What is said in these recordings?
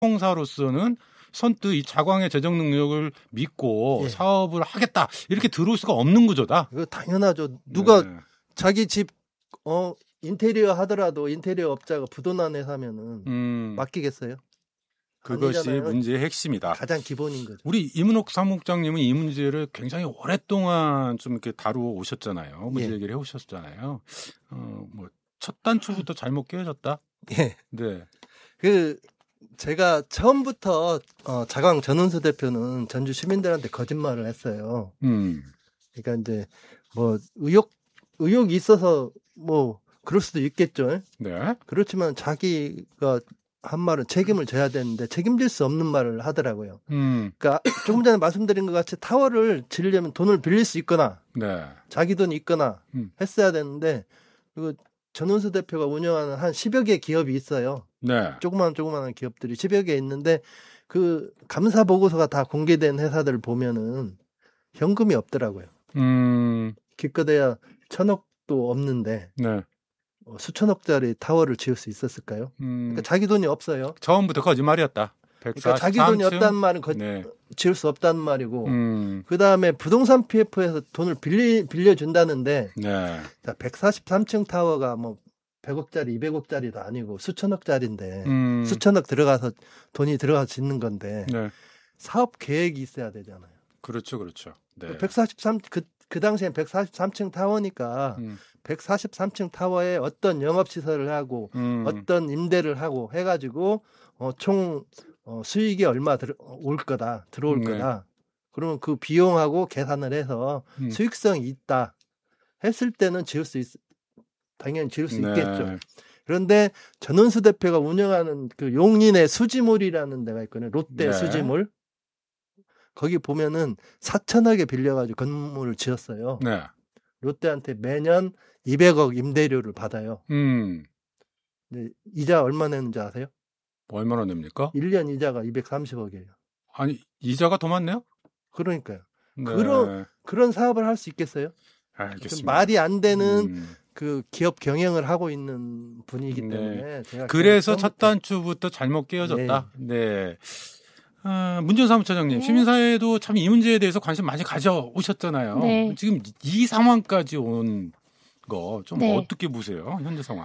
공사로서는 선뜻 이 자광의 재정 능력을 믿고 예. 사업을 하겠다 이렇게 들어올 수가 없는 구조다. 이거 당연하죠. 누가 네. 자기 집 인테리어 하더라도 인테리어 업자가 부도난 회사면은 맡기겠어요? 그것이 아니잖아요. 문제의 핵심이다. 가장 기본인 거죠. 우리 이문옥 사무국장님은 이 문제를 굉장히 오랫동안 좀 이렇게 다루어 오셨잖아요. 문제 예. 얘기를 해오셨잖아요. 뭐 첫 단추부터 잘못 깨어졌다. 예. 네. 제가 처음부터 자광 전은수 대표는 전주 시민들한테 거짓말을 했어요. 그러니까 이제 뭐 의혹이 있어서 뭐 그럴 수도 있겠죠. 네. 그렇지만 자기가 한 말은 책임을 져야 되는데 책임질 수 없는 말을 하더라고요. 그러니까 조금 전에 말씀드린 것 같이 타워를 지으려면 돈을 빌릴 수 있거나 네. 자기 돈이 있거나 했어야 되는데 그리고 전은수 대표가 운영하는 한 10여 개 기업이 있어요. 네. 조그마한 기업들이 10여 개 있는데 그 감사 보고서가 다 공개된 회사들 보면은 현금이 없더라고요. 기껏해야 1,000억도 없는데 네. 수천억짜리 타워를 지을 수 있었을까요? 그러니까 자기 돈이 없어요. 처음부터 거짓말이었다. 그러니까 자기 돈이 없다는 말은 네. 지을 수 없다는 말이고 그 다음에 부동산 PF에서 돈을 빌려준다는데 네. 143층 타워가 뭐 100억짜리 200억짜리도 아니고 수천억짜리인데 수천억 들어가서 돈이 들어가서 짓는 건데 네. 사업 계획이 있어야 되잖아요. 그렇죠. 네. 그 당시엔 143층 타워니까 143층 타워에 어떤 영업시설을 하고 어떤 임대를 하고 해가지고 총 수익이 얼마 들어올 거다. 그러면 그 비용하고 계산을 해서 수익성이 있다 했을 때는 당연히 지을 수 있겠죠. 그런데 전은수 대표가 운영하는 그 용인의 수지몰이라는 데가 있거든요. 롯데 네. 수지몰. 거기 보면은 4천억에 빌려가지고 건물을 지었어요. 네. 롯데한테 매년 200억 임대료를 받아요. 근데 이자 얼마 내는지 아세요? 얼마나 냅니까? 1년 이자가 230억이에요. 아니 이자가 더 많네요? 그러니까요. 네. 그런 사업을 할 수 있겠어요? 알겠습니다. 말이 안 되는 그 기업 경영을 하고 있는 분이기 때문에 제가 그래서 첫 단추부터 잘못 깨어졌다. 네. 문전 사무처장님, 네. 시민사회도 참 이 문제에 대해서 관심 많이 가져오셨잖아요. 네. 지금 이 상황까지 온 거 좀 네. 어떻게 보세요? 현재 상황.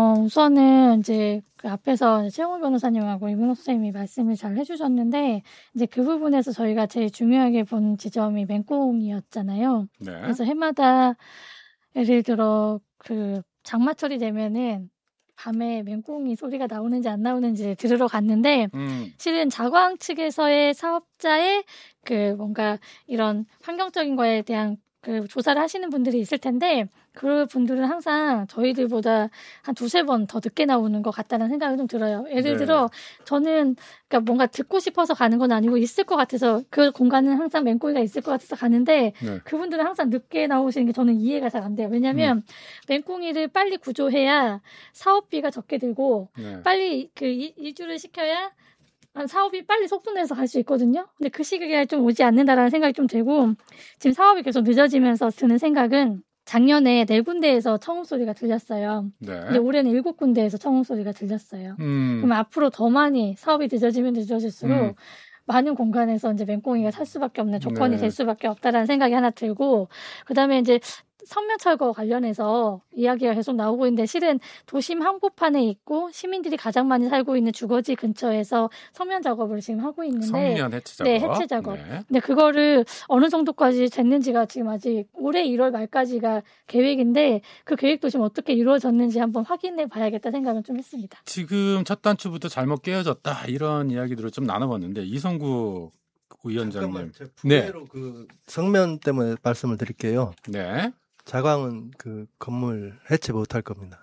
우선은 이제 그 앞에서 최영호 변호사님하고 이문옥 선생님이 말씀을 잘 해주셨는데 이제 그 부분에서 저희가 제일 중요하게 본 지점이 맹꽁이었잖아요. 네. 그래서 해마다 예를 들어 그 장마철이 되면은 밤에 맹꽁이 소리가 나오는지 안 나오는지 들으러 갔는데 실은 자광 측에서의 사업자의 그 뭔가 이런 환경적인 거에 대한 그 조사를 하시는 분들이 있을 텐데 그 분들은 항상 저희들보다 한 두세 번 더 늦게 나오는 것 같다는 생각이 좀 들어요. 예를 들어 저는 그러니까 뭔가 듣고 싶어서 가는 건 아니고 있을 것 같아서 그 공간은 항상 맹꽁이가 있을 것 같아서 가는데 그분들은 항상 늦게 나오시는 게 저는 이해가 잘 안 돼요. 왜냐하면 맹꽁이를 빨리 구조해야 사업비가 적게 들고 빨리 그 이주를 시켜야 사업이 빨리 속도 내서 갈 수 있거든요. 근데 그 시기가 좀 오지 않는다라는 생각이 좀 들고 지금 사업이 계속 늦어지면서 드는 생각은 작년에 4군데에서 청음 소리가 들렸어요. 근데 올해는 7군데에서 청음 소리가 들렸어요. 그럼 앞으로 더 많이 사업이 늦어지면 늦어질수록 많은 공간에서 이제 맹꽁이가 살 수밖에 없는 조건이 될 수밖에 없다라는 생각이 하나 들고 그다음에 이제 성면 철거 관련해서 이야기가 계속 나오고 있는데 실은 도심 한복판에 있고 시민들이 가장 많이 살고 있는 주거지 근처에서 성면 작업을 지금 하고 있는데 성면 해체 작업. 네, 해체 작업. 근데 그거를 어느 정도까지 됐는지가 지금 아직 올해 1월 말까지가 계획인데 그 계획도 지금 어떻게 이루어졌는지 한번 확인해 봐야겠다 생각은 좀 했습니다. 지금 첫 단추부터 잘못 깨어졌다 이런 이야기들을 좀 나눠봤는데 이성국 위원장님. 부대로 그 성면 때문에 말씀을 드릴게요. 네. 자광은 그 건물 해체 못할 겁니다.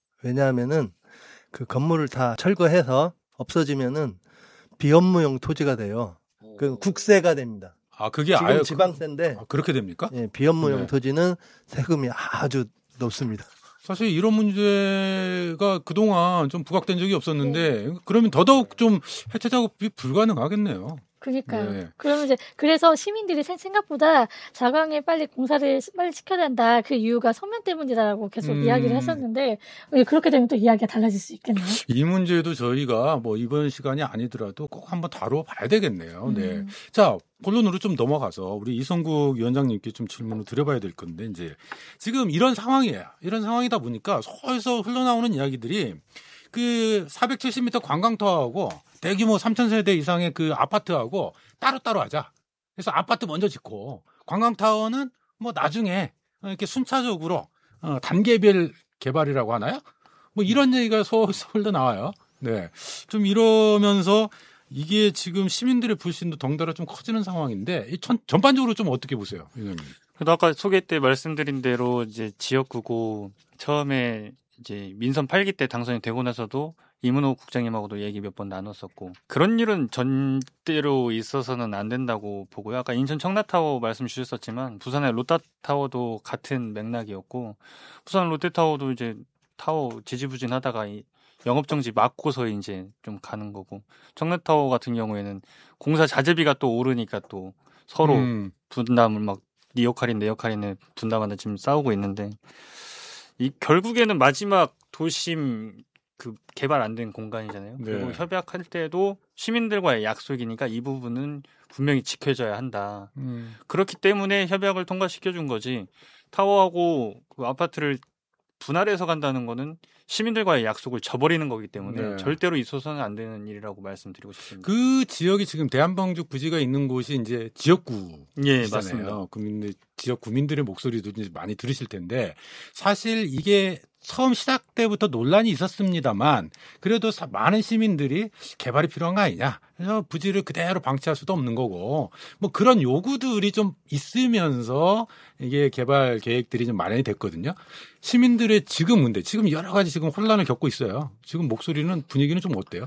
왜냐하면은 그 건물을 다 철거해서 없어지면은 비업무용 토지가 돼요. 그 국세가 됩니다. 그게 지금 아예 지방세인데 그렇게 됩니까? 예, 비업무용 토지는 세금이 아주 높습니다. 사실 이런 문제가 그동안 좀 부각된 적이 없었는데 그러면 더더욱 좀 해체 작업이 불가능하겠네요. 그러니까요. 네. 그러면 이제 그래서 시민들이 생각보다 자광에 빨리 공사를 빨리 시켜야 한다. 그 이유가 서면 때문이다라고 계속 이야기를 했었는데 그렇게 되면 또 이야기가 달라질 수 있겠네요. 이 문제도 저희가 뭐 이번 시간이 아니더라도 꼭 한번 다뤄봐야 되겠네요. 네. 자, 본론으로 좀 넘어가서 우리 이성국 위원장님께 좀 질문을 드려봐야 될 건데 이제 지금 이런 상황이에요. 이런 상황이다 보니까 서울서 흘러나오는 이야기들이 그 470m 관광타워하고 대규모 3,000세대 이상의 그 아파트하고 따로따로 하자. 그래서 아파트 먼저 짓고 관광타워는 뭐 나중에 이렇게 순차적으로 단계별 개발이라고 하나요? 뭐 이런 얘기가 서울서 나와요. 네. 좀 이러면서 이게 지금 시민들의 불신도 덩달아 좀 커지는 상황인데 전반적으로 좀 어떻게 보세요, 위원장님? 그래도 아까 소개 때 말씀드린 대로 이제 지역구고 처음에 이제 민선 8기 때 당선이 되고 나서도 이문호 국장님하고도 얘기 몇 번 나눴었고 그런 일은 전대로 있어서는 안 된다고 보고요. 아까 인천 청라타워 말씀 주셨었지만 부산의 롯데타워도 같은 맥락이었고 부산 롯데타워도 이제 타워 지지부진하다가 영업정지 막고서 이제 좀 가는 거고 청라타워 같은 경우에는 공사 자재비가 또 오르니까 또 서로 분담을 막 네 역할인 내 역할인 분담하는 지금 싸우고 있는데 이 결국에는 마지막 도심 그 개발 안 된 공간이잖아요. 네. 그리고 협약할 때도 시민들과의 약속이니까 이 부분은 분명히 지켜져야 한다. 그렇기 때문에 협약을 통과시켜준 거지. 타워하고 그 아파트를 분할해서 간다는 거는 시민들과의 약속을 저버리는 거기 때문에 네. 절대로 있어서는 안 되는 일이라고 말씀드리고 싶습니다. 그 지역이 지금 대한방죽 부지가 있는 곳이 이제 지역구잖아요. 예, 맞습니다. 지역 구민들의 목소리도 이제 많이 들으실 텐데 사실 이게 처음 시작 때부터 논란이 있었습니다만 그래도 많은 시민들이 개발이 필요한 거 아니냐. 그래서 부지를 그대로 방치할 수도 없는 거고 뭐 그런 요구들이 좀 있으면서 이게 개발 계획들이 좀 마련이 됐거든요. 시민들의 지금 여러 가지 지금 혼란을 겪고 있어요. 지금 목소리는 분위기는 좀 어때요?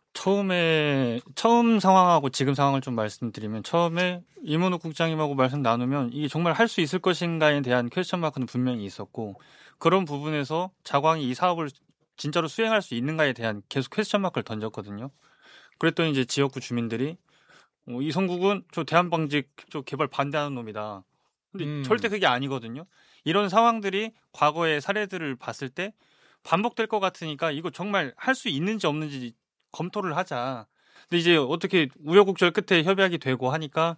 처음 상황하고 지금 상황을 좀 말씀드리면 처음에 이문호 국장님하고 말씀 나누면 이게 정말 할 수 있을 것인가에 대한 퀘스천 마크는 분명히 있었고 그런 부분에서 자광이 이 사업을 진짜로 수행할 수 있는가에 대한 계속 퀘스천 마크를 던졌거든요. 그랬더니 이제 지역구 주민들이 이성국은 저 대한방직 저 개발 반대하는 놈이다. 근데 절대 그게 아니거든요. 이런 상황들이 과거의 사례들을 봤을 때 반복될 것 같으니까 이거 정말 할 수 있는지 없는지 검토를 하자. 근데 이제 어떻게 우여곡절 끝에 협약이 되고 하니까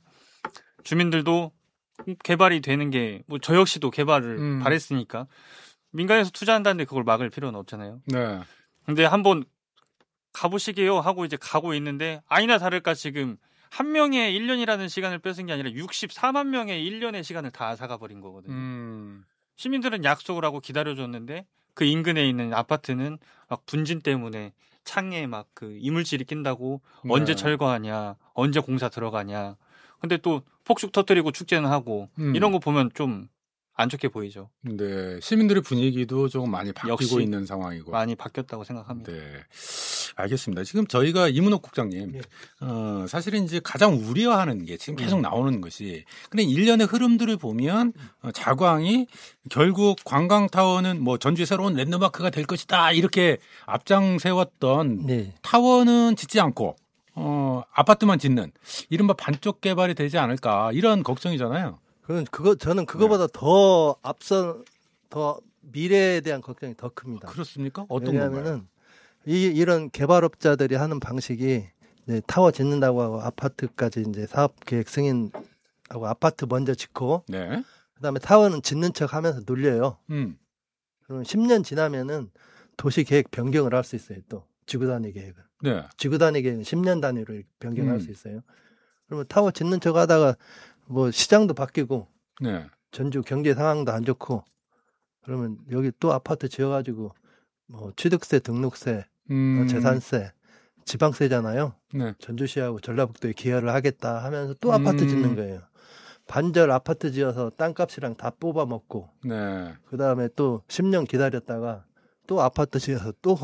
주민들도 개발이 되는 게 뭐 저 역시도 개발을 바랬으니까 민간에서 투자한다는데 그걸 막을 필요는 없잖아요. 네. 근데 한번 가보시게요 하고 이제 가고 있는데 아니나 다를까 지금 한 명의 1년이라는 시간을 뺏은 게 아니라 64만 명의 1년의 시간을 다 앗아가 버린 거거든요. 시민들은 약속을 하고 기다려줬는데 그 인근에 있는 아파트는 막 분진 때문에 창에 막 그 이물질이 낀다고 네. 언제 철거하냐, 언제 공사 들어가냐. 근데 또 폭죽 터뜨리고 축제는 하고 이런 거 보면 좀 안 좋게 보이죠. 네, 시민들의 분위기도 조금 많이 바뀌고 있는 상황이고 많이 바뀌었다고 생각합니다. 네, 알겠습니다. 지금 저희가 이문호 국장님, 네. 사실은 이제 가장 우려하는 게 지금 계속 나오는 것이, 근데 일련의 흐름들을 보면 자광이 결국 관광타워는 뭐 전주의 새로운 랜드마크가 될 것이다 이렇게 앞장 세웠던 네. 타워는 짓지 않고 아파트만 짓는 이른바 반쪽 개발이 되지 않을까 이런 걱정이잖아요. 저는 그거보다 네. 더 앞선 더 미래에 대한 걱정이 더 큽니다. 그렇습니까? 어떤 왜냐하면은 이런 개발업자들이 하는 방식이 이제 타워 짓는다고 하고 아파트까지 이제 사업 계획 승인하고 아파트 먼저 짓고 네. 그다음에 타워는 짓는 척하면서 눌려요. 그럼 10년 지나면은 도시 계획 변경을 할 수 있어요. 또 지구 단위 계획을. 네. 지구 단위 계획은 10년 단위로 변경할 수 있어요. 그러면 타워 짓는 척하다가 뭐 시장도 바뀌고 네. 전주 경제 상황도 안 좋고 그러면 여기 또 아파트 지어가지고 뭐 취득세, 등록세, 재산세, 지방세잖아요. 네. 전주시하고 전라북도에 기여를 하겠다 하면서 또 아파트 짓는 거예요. 반절 아파트 지어서 땅값이랑 다 뽑아먹고 네. 그다음에 또 10년 기다렸다가 또 아파트 지어서 또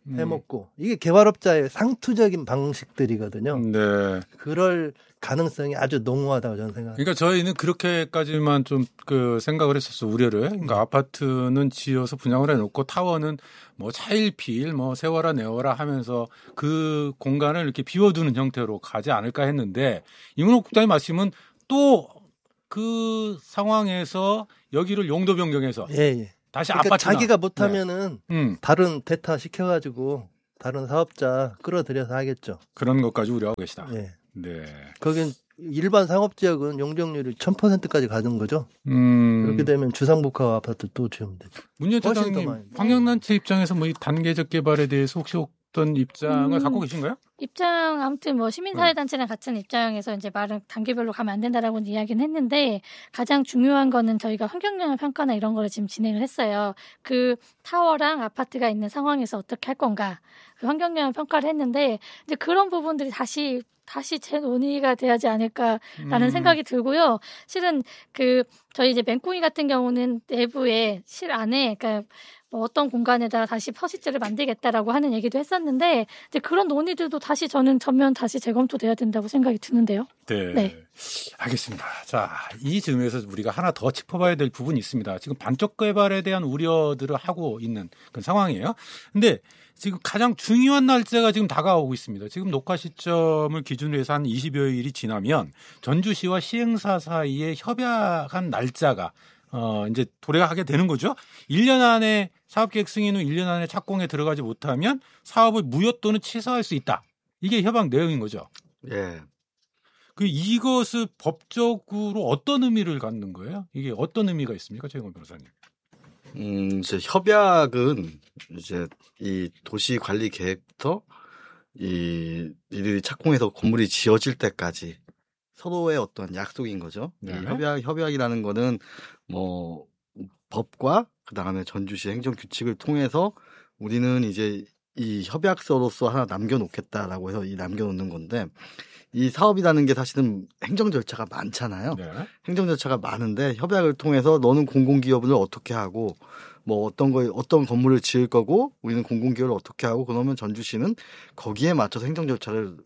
해먹고 이게 개발업자의 상투적인 방식들이거든요. 네. 그럴 가능성이 아주 농후하다고 저는 생각합니다. 그러니까 저희는 그렇게까지만 좀 그 생각을 했었어, 우려를. 그러니까 아파트는 지어서 분양을 해놓고 타워는 뭐 차일피일 뭐 세워라 내워라 하면서 그 공간을 이렇게 비워두는 형태로 가지 않을까 했는데 이문호 국장님 말씀은 또 그 상황에서 여기를 용도 변경해서 예. 다시 그러니까 아파트나 자기가 못하면은 다른 대타 시켜가지고 다른 사업자 끌어들여서 하겠죠. 그런 것까지 우려하고 계시다. 예. 네. 거긴 일반 상업지역은 용적률이 1000%까지 가는 거죠. 그렇게 되면 주상복합 아파트 또 지으면 되죠. 문현 차장님, 환경단체 입장에서 뭐 이 단계적 개발에 대해서 혹시 어떤 입장을 갖고 계신가요? 입장 아무튼 뭐 시민사회단체랑 같은 입장에서 이제 말은 단계별로 가면 안 된다라고 이야기는 했는데 가장 중요한 거는 저희가 환경영향 평가나 이런 거를 지금 진행을 했어요. 그 타워랑 아파트가 있는 상황에서 어떻게 할 건가 그 환경영향 평가를 했는데 이제 그런 부분들이 다시 재논의가 돼야지 않을까라는 생각이 들고요. 실은 그 저희 이제 맹꽁이 같은 경우는 내부에 실 안에 그러니까 뭐 어떤 공간에다 다시 퍼시트를 만들겠다라고 하는 얘기도 했었는데 이제 그런 논의들도 다시 저는 전면 다시 재검토돼야 된다고 생각이 드는데요. 네. 알겠습니다. 자, 이 점에서 우리가 하나 더 짚어봐야 될 부분이 있습니다. 지금 반쪽 개발에 대한 우려들을 하고 있는 그런 상황이에요. 근데 지금 가장 중요한 날짜가 지금 다가오고 있습니다. 지금 녹화 시점을 기준으로 해서 한 20여일이 지나면 전주시와 시행사 사이에 협약한 날짜가 이제 도래하게 되는 거죠. 1년 안에 사업계획 승인 후 1년 안에 착공에 들어가지 못하면 사업을 무효 또는 취소할 수 있다. 이게 협약 내용인 거죠. 예. 이것을 법적으로 어떤 의미를 갖는 거예요? 이게 어떤 의미가 있습니까, 최영원 변호사님? 이제 협약은 이제 이 도시 관리 계획부터 이들이 착공해서 건물이 지어질 때까지 서로의 어떤 약속인 거죠. 네. 협약이라는 거는 뭐 법과 그 다음에 전주시 행정 규칙을 통해서 우리는 이제 이 협약서로서 하나 남겨놓겠다라고 해서 이 남겨놓는 건데 이 사업이라는 게 사실은 행정 절차가 많잖아요. 네. 행정 절차가 많은데 협약을 통해서 너는 공공기업을 어떻게 하고 뭐 어떤 건물을 지을 거고 우리는 공공기업을 어떻게 하고 그러면 전주시는 거기에 맞춰서 행정 절차를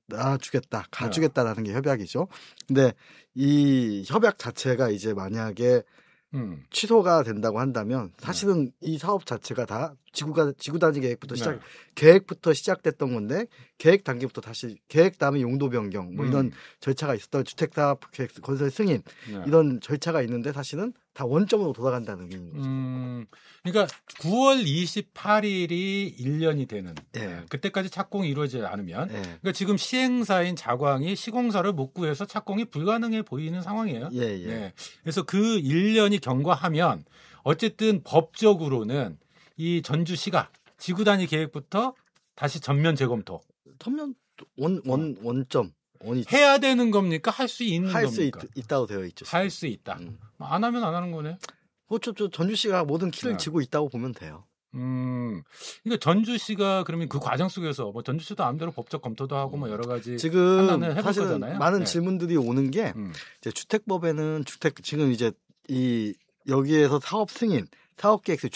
가주겠다라는 게 협약이죠. 근데 이 협약 자체가 이제 만약에 취소가 된다고 한다면 사실은 이 사업 자체가 다 지구 단위 계획부터 시작됐던 건데 계획 단계부터 다시 계획 다음에 용도 변경 뭐 이런 절차가 있었던 주택사업 계획 건설 승인 이런 절차가 있는데 사실은 다 원점으로 돌아간다는 의미인 거죠. 그러니까 9월 28일이 1년이 되는 예. 그때까지 착공이 이루어지지 않으면 예. 그러니까 지금 시행사인 자광이 시공사를 못 구해서 착공이 불가능해 보이는 상황이에요. 예. 네. 그래서 그 1년이 경과하면 어쨌든 법적으로는 이 전주시가 지구 단위 계획부터 다시 전면 재검토. 전면 원점 원이 해야 되는 겁니까? 할 수 있는 겁니까? 할 수 있다고 되어 있죠. 할 수 있다. 안 하면 안 하는 거네. 전주시가 모든 키를 쥐고 있다고 보면 돼요. 그러니까 전주시가 그러면 그 과정 속에서 뭐 전주시도 마음대로 법적 검토도 하고 뭐 여러 가지 지금 사실은 거잖아요. 많은 네. 질문들이 오는 게 이제 주택법에는 지금 이제 여기에서 사업 승인, 사업계획서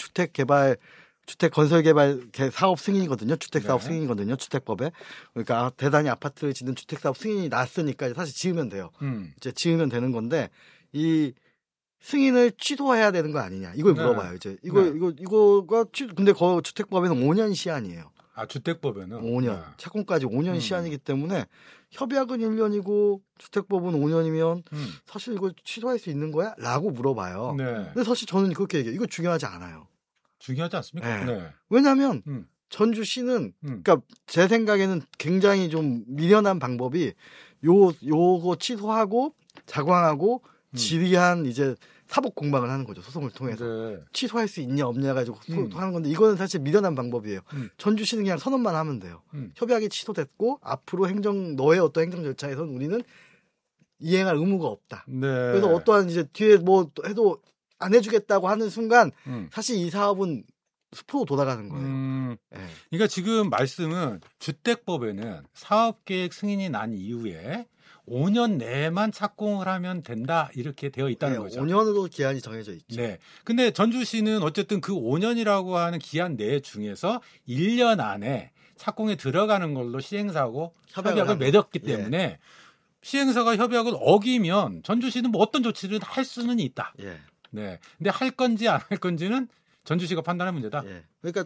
주택 건설 개발 사업 승인이거든요. 주택 사업 승인이거든요. 주택법에. 그러니까 대단히 아파트를 짓는 주택 사업 승인이 났으니까 사실 지으면 돼요. 이제 지으면 되는 건데 이 승인을 취소해야 되는 거 아니냐. 이걸 물어봐요. 이제 이거가 근데 그 주택법에는 5년 시한이에요. 아, 주택법에는 5년. 착공까지 5년 시한이기 때문에 협약은 1년이고 주택법은 5년이면 사실 이걸 취소할 수 있는 거야? 라고 물어봐요. 네. 근데 사실 저는 그렇게 얘기해요. 이거 중요하지 않아요. 중요하지 않습니까? 네. 네. 왜냐하면 전주시는 그러니까 제 생각에는 굉장히 좀 미련한 방법이 요거 취소하고 자광하고 질의한 이제 사법 공방을 하는 거죠. 소송을 통해서. 네. 취소할 수 있냐 없냐 가지고 하는 건데 이거는 사실 미련한 방법이에요. 전주시는 그냥 선언만 하면 돼요. 협약이 취소됐고 앞으로 너의 어떤 행정 절차에서는 우리는 이행할 의무가 없다. 네. 그래서 어떠한 이제 뒤에 뭐 해도 안 해주겠다고 하는 순간 사실 이 사업은 숲으로 돌아가는 거예요. 네. 그러니까 지금 말씀은 주택법에는 사업계획 승인이 난 이후에 5년 내만 착공을 하면 된다 이렇게 되어 있다는 거죠. 5년으로 기한이 정해져 있죠. 네. 근데 전주시는 어쨌든 그 5년이라고 하는 기한 내 중에서 1년 안에 착공에 들어가는 걸로 시행사하고 협약을 맺었기 때문에 시행사가 협약을 어기면 전주시는 뭐 어떤 조치를 할 수는 있다. 네. 근데 할 건지 안 할 건지는 전주시가 판단할 문제다. 그러니까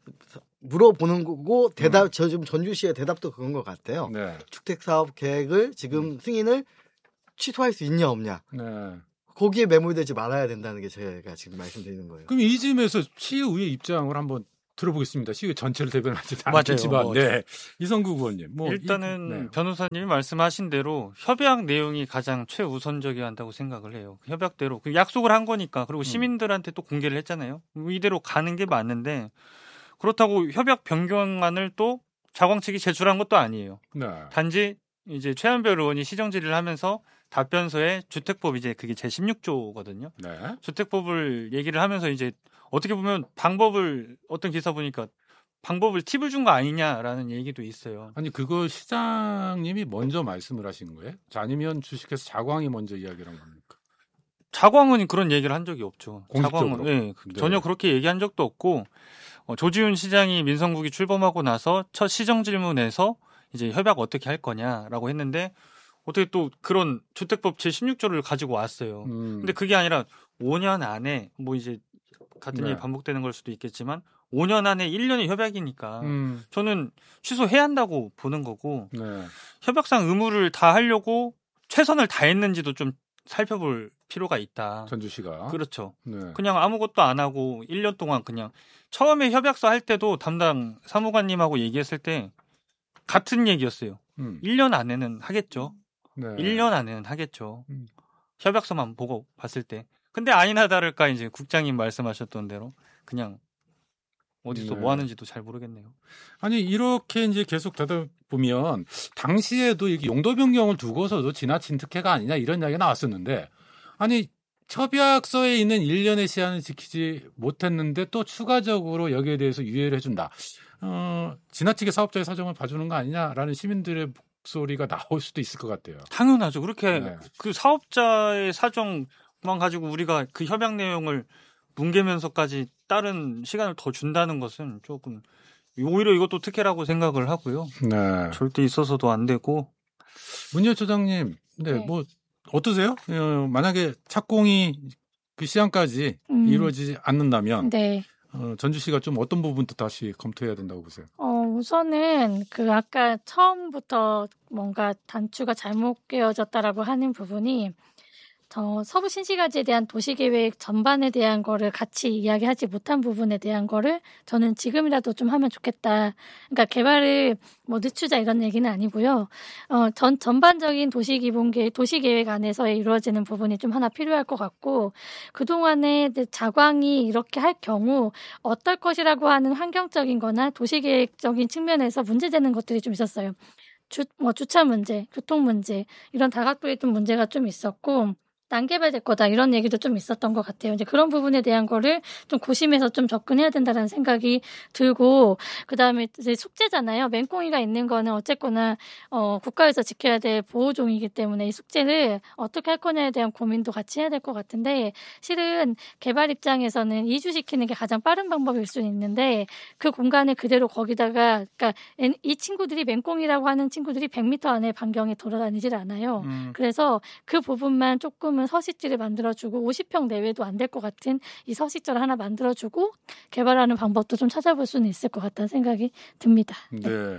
물어보는 거고 저 지금 전주시의 대답도 그런 것 같아요. 주택사업 계획을 지금 승인을 취소할 수 있냐 없냐. 거기에 매몰되지 말아야 된다는 게 제가 지금 말씀드리는 거예요. 그럼 이 점에서 시의회 입장을 한번 들어보겠습니다. 시의회 전체를 대변하지 않겠지만, 이성국 의원님. 일단은 변호사님이 말씀하신 대로 협약 내용이 가장 최우선적이어야 한다고 생각을 해요. 협약대로 약속을 한 거니까 그리고 시민들한테 또 공개를 했잖아요. 이대로 가는 게 맞는데 그렇다고 협약 변경안을 또 자광 측이 제출한 것도 아니에요. 단지 이제 최한별 의원이 시정 질의를 하면서 답변서에 주택법 이제 그게 제 16조거든요. 주택법을 얘기를 하면서 이제 어떻게 보면 방법을 어떤 기사 보니까 방법을 팁을 준 거 아니냐라는 얘기도 있어요. 아니 그거 시장님이 먼저 말씀을 하신 거예요? 아니면 주식회사 자광이 먼저 이야기를 한 겁니까? 자광은 그런 얘기를 한 적이 없죠. 공식적으로. 자광은 전혀 그렇게 얘기한 적도 없고 조지훈 시장이 민성국이 출범하고 나서 첫 시정 질문에서 이제 협약 어떻게 할 거냐라고 했는데 어떻게 또 그런 주택법 제16조를 가지고 왔어요. 근데 그게 아니라 5년 안에 뭐 이제 같은 일이 반복되는 걸 수도 있겠지만 5년 안에 1년의 협약이니까 저는 취소해야 한다고 보는 거고 협약상 의무를 다 하려고 최선을 다했는지도 좀 살펴볼 필요가 있다. 전주시가. 그렇죠. 그냥 아무것도 안 하고 1년 동안 그냥 처음에 협약서 할 때도 담당 사무관님하고 얘기했을 때 같은 얘기였어요. 1년 안에는 하겠죠. 1년 안에는 하겠죠. 협약서만 보고 봤을 때. 근데 아니나 다를까 이제 국장님 말씀하셨던 대로 그냥 어디서 뭐 하는지도 잘 모르겠네요. 아니 이렇게 이제 계속 되다 보면 당시에도 이렇게 용도 변경을 두고서도 지나친 특혜가 아니냐 이런 이야기가 나왔었는데 아니 협약서에 있는 1년의 시한을 지키지 못했는데 또 추가적으로 여기에 대해서 유예를 해준다. 지나치게 사업자의 사정을 봐주는 거 아니냐라는 시민들의 목소리가 나올 수도 있을 것 같아요. 당연하죠. 그렇게 그 사업자의 사정만 가지고 우리가 그 협약 내용을 뭉개면서까지 다른 시간을 더 준다는 것은 조금 오히려 이것도 특혜라고 생각을 하고요. 절대 있어서도 안 되고. 문희연 소장님, 뭐 어떠세요? 만약에 착공이 그 시한까지 이루어지지 않는다면 전주시가 좀 어떤 부분도 다시 검토해야 된다고 보세요? 우선은 그 아까 처음부터 뭔가 단추가 잘못 끼워졌다라고 하는 부분이 서부 신시가지에 대한 도시계획 전반에 대한 거를 같이 이야기하지 못한 부분에 대한 거를 저는 지금이라도 좀 하면 좋겠다. 그러니까 개발을 뭐 늦추자 이런 얘기는 아니고요. 전반적인 도시계획 안에서 이루어지는 부분이 좀 하나 필요할 것 같고 그동안에 자광이 이렇게 할 경우 어떨 것이라고 하는 환경적인 거나 도시계획적인 측면에서 문제되는 것들이 좀 있었어요. 주차 문제, 교통 문제 이런 다각도의 좀 문제가 좀 있었고 난개발될 거다 이런 얘기도 좀 있었던 것 같아요. 이제 그런 부분에 대한 거를 좀 고심해서 좀 접근해야 된다는 생각이 들고 그다음에 이제 숙제잖아요. 맹꽁이가 있는 거는 어쨌거나 국가에서 지켜야 될 보호종이기 때문에 이 숙제를 어떻게 할 거냐에 대한 고민도 같이 해야 될 것 같은데 실은 개발 입장에서는 이주시키는 게 가장 빠른 방법일 수는 있는데 그 공간을 그대로 거기다가 그러니까 이 친구들이 맹꽁이라고 하는 친구들이 100m 안에 반경에 돌아다니질 않아요. 그래서 그 부분만 조금은 서식지를 만들어주고 50평 내외도 안 될 것 같은 이 서식지를 하나 만들어주고 개발하는 방법도 좀 찾아볼 수는 있을 것 같다는 생각이 듭니다. 네.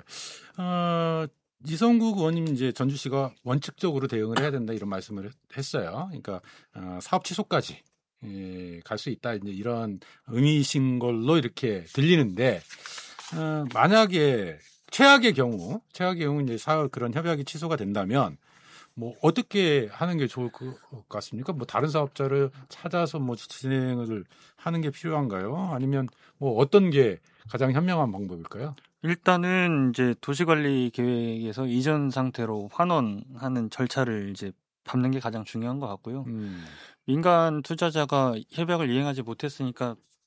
이성국 의원님 이제 전주시가 원칙적으로 대응을 해야 된다 이런 말씀을 했어요. 그러니까 사업 취소까지 갈 수 있다 이제 이런 의미이신 걸로 이렇게 들리는데 만약에 최악의 경우 이제 그런 협약이 취소가 된다면. 뭐 어떻게 하는 게 좋을 것 같습니까? 뭐 다른 사업자를 찾아서 뭐 진행을 하는 게 필요한가요? 아니면 뭐 어떤 게 가장 현명한 방법일까요? 일단은 이제 도시관리 계획에서 이전 상태로 환원하는 절차를 이제 밟는 게 가장 중요한 것 같고요. 민간 투자자가 협약을 이행하지 못했으니까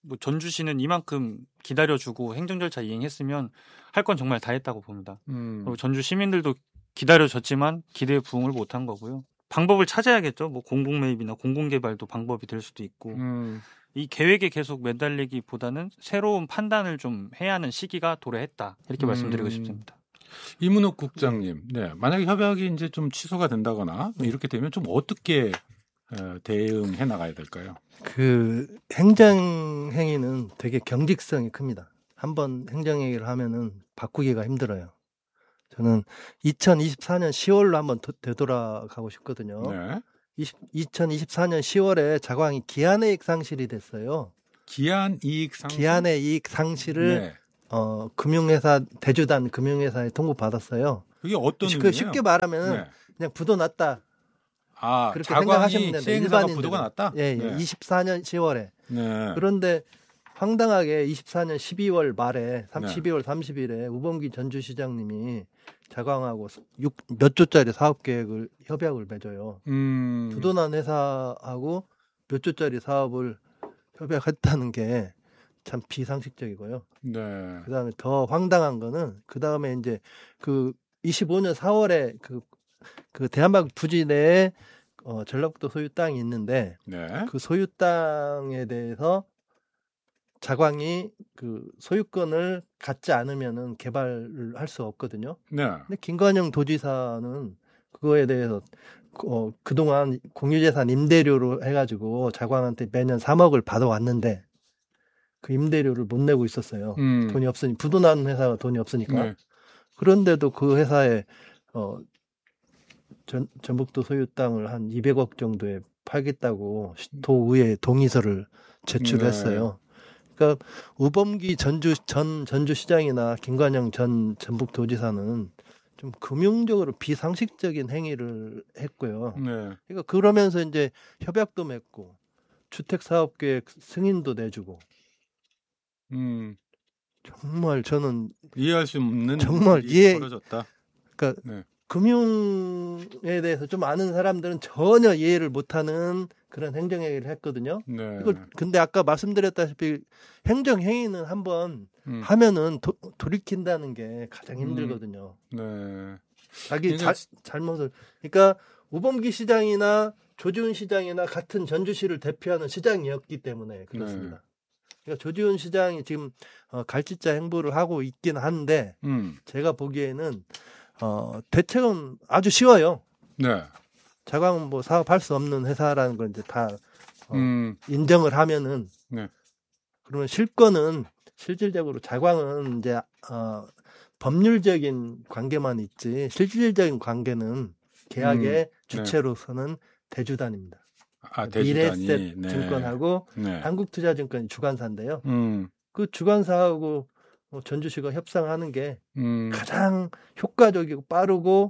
뭐 전주시는 이만큼 기다려주고 행정 절차 이행했으면 할 건 정말 다 했다고 봅니다. 그리고 전주 시민들도 기다려줬지만 기대에 부응을 못한 거고요. 방법을 찾아야겠죠. 뭐 공공매입이나 공공개발도 방법이 될 수도 있고 이 계획에 계속 매달리기보다는 새로운 판단을 좀 해야 하는 시기가 도래했다. 이렇게 말씀드리고 싶습니다. 이문옥 국장님, 네, 만약에 협약이 이제 좀 취소가 된다거나 이렇게 되면 좀 어떻게 대응해 나가야 될까요? 그 행정행위는 되게 경직성이 큽니다. 한번 행정행위를 하면은 바꾸기가 힘들어요. 저는 2024년 10월로 한번 되돌아가고 싶거든요. 네. 2024년 10월에 자광이 기한이익 상실이 됐어요. 기한이익 상실? 기한의 이익 상실을 네. 금융회사 대주단 금융회사에 통보받았어요. 그게 어떤 의미예요? 쉽게 말하면 네. 그냥 부도 났다. 그렇게 생각하시면 됩니다. 일반인들은 부도가 났다? 예, 네. 24년 10월에. 네. 그런데 황당하게 24년 12월 말에 12월 30일에 우범기 전주시장님이 자광하고 몇 조짜리 사업계획을 협약을 맺어요. 부도난 회사하고 몇 조짜리 사업을 협약했다는 게 참 비상식적이고요. 네. 그다음에 더 황당한 거는 그다음에 이제 그 25년 4월에 그 대한민국 부지 내에 전라북도 소유 땅이 있는데 네. 그 소유 땅에 대해서 자광이 그 소유권을 갖지 않으면은 개발을 할 수 없거든요. 네. 근데 김관영 도지사는 그거에 대해서 그동안 공유재산 임대료로 해가지고 자광한테 매년 3억을 받아왔는데 그 임대료를 못 내고 있었어요. 돈이 없으니 부도난 회사가 돈이 없으니까. 네. 그런데도 그 회사에 전북도 소유 땅을 한 200억 정도에 팔겠다고 도의회 동의서를 제출했어요. 그러니까 우범기 전 전주시장이나 김관영 전 전북도지사는 좀 금융적으로 비상식적인 행위를 했고요. 네. 그러니까 그러면서 이제 협약도 맺고 주택사업계획 승인도 내주고 정말 저는 이해할 수 없는 정말 일이 벌어졌다. 그러니까 네. 금융에 대해서 좀 아는 사람들은 전혀 이해를 못하는 그런 행정행위를 했거든요. 네. 근데 아까 말씀드렸다시피 행정행위는 한번 하면은 돌이킨다는 게 가장 힘들거든요. 네. 자기 잘못을. 그러니까 우범기 시장이나 조지훈 시장이나 같은 전주시를 대표하는 시장이었기 때문에 그렇습니다. 네. 그러니까 조지훈 시장이 지금 갈짓자 행보를 하고 있긴 한데 제가 보기에는 대책은 아주 쉬워요. 네. 자광은 뭐 사업할 수 없는 회사라는 걸 이제 다 인정을 하면은 네. 그러면 실권은 실질적으로 자광은 이제 법률적인 관계만 있지 실질적인 관계는 계약의 주체로서는 대주단입니다. 대주단이. 미래셋 네. 증권하고 네. 한국투자증권이 주관사인데요. 그 주관사하고 전주시가 협상하는 게 가장 효과적이고 빠르고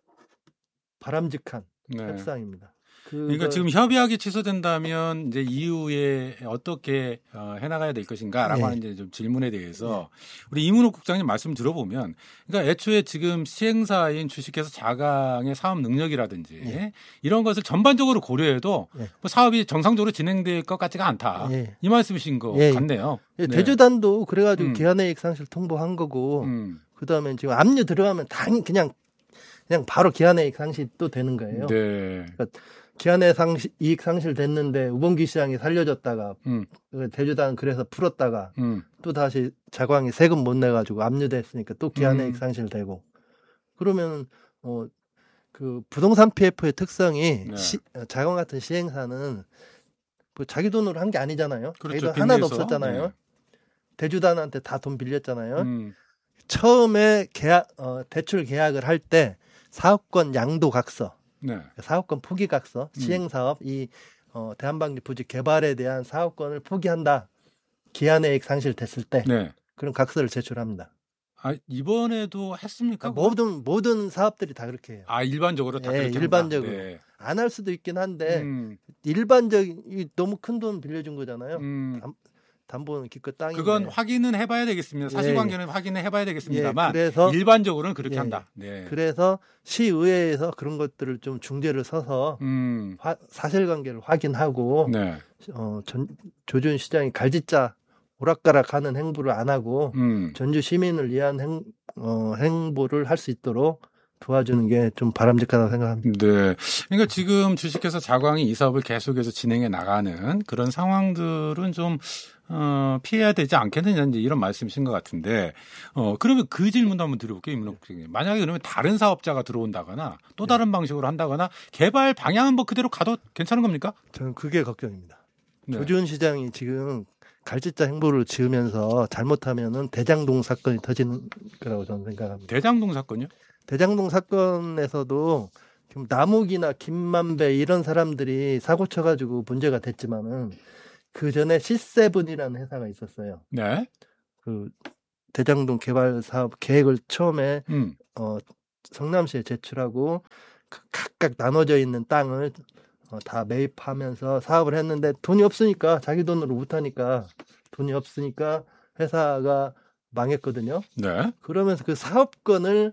바람직한 협상입니다. 그러니까 지금 협약이 취소된다면 이제 이후에 어떻게 해나가야 될 것인가라고 하는 이제 좀 질문에 대해서 우리 이문옥 국장님 말씀 들어보면, 그러니까 애초에 지금 시행사인 주식회사 자광의 사업 능력이라든지 이런 것을 전반적으로 고려해도 뭐 사업이 정상적으로 진행될 것 같지가 않다. 이 말씀이신 것 같네요. 대주단도 그래가지고 기한이익 상실 통보한 거고, 그 다음에 지금 압류 들어가면 당연히 그냥 바로 기한이익 상실 또 되는 거예요. 네. 그러니까 기한이익 상실 됐는데 우범기 시장이 살려줬다가 대주단은 그래서 풀었다가 또 다시 자광이 세금 못 내가지고 압류됐으니까 또 기한이익 상실되고 그러면 그 부동산 PF의 특성이 자광 같은 시행사는 뭐 자기 돈으로 한 게 아니잖아요. 그렇죠. 자기 돈 하나도 없었잖아요. 대주단한테 다 돈 빌렸잖아요. 처음에 대출 계약을 할 때 사업권 양도각서, 사업권 포기각서, 시행사업, 이 대한방지 부지 개발에 대한 사업권을 포기한다. 기한이익 상실됐을 때 그런 각서를 제출합니다. 이번에도 했습니까? 모든 사업들이 다 그렇게 해요. 일반적으로 다 그렇게 일반적으로. 안 할 수도 있긴 한데 일반적인 너무 큰 돈 빌려준 거잖아요. 담보는 기껏 땅인데. 그건 확인은 해봐야 되겠습니다. 사실관계는 확인을 해봐야 되겠습니다만 그래서 일반적으로는 그렇게 한다. 그래서 시의회에서 그런 것들을 좀 중재를 서서 사실관계를 확인하고 조준 시장이 갈짓자 오락가락하는 행보를 안 하고 전주 시민을 위한 행보를 할 수 있도록 도와주는 게 좀 바람직하다고 생각합니다. 네. 그러니까 지금 주식회사 자광이 이 사업을 계속해서 진행해 나가는 그런 상황들은 좀 피해야 되지 않겠느냐 이제 이런 말씀이신 것 같은데 그러면 그 질문도 한번 드려볼게요. 임은옥 국장님. 만약에 그러면 다른 사업자가 들어온다거나 또 다른 방식으로 한다거나 개발 방향은 뭐 그대로 가도 괜찮은 겁니까? 저는 그게 걱정입니다. 네. 조지훈 시장이 지금 갈짓자 행보를 지으면서 잘못하면은 대장동 사건이 터지는 거라고 저는 생각합니다. 대장동 사건요? 대장동 사건에서도 지금 남욱이나 김만배 이런 사람들이 사고 쳐가지고 문제가 됐지만은 그 전에 C7이라는 회사가 있었어요. 네. 그 대장동 개발 사업 계획을 처음에 성남시에 제출하고 각각 나눠져 있는 땅을 다 매입하면서 사업을 했는데 돈이 없으니까 자기 돈으로 못하니까 돈이 없으니까 회사가 망했거든요. 네. 그러면서 그 사업권을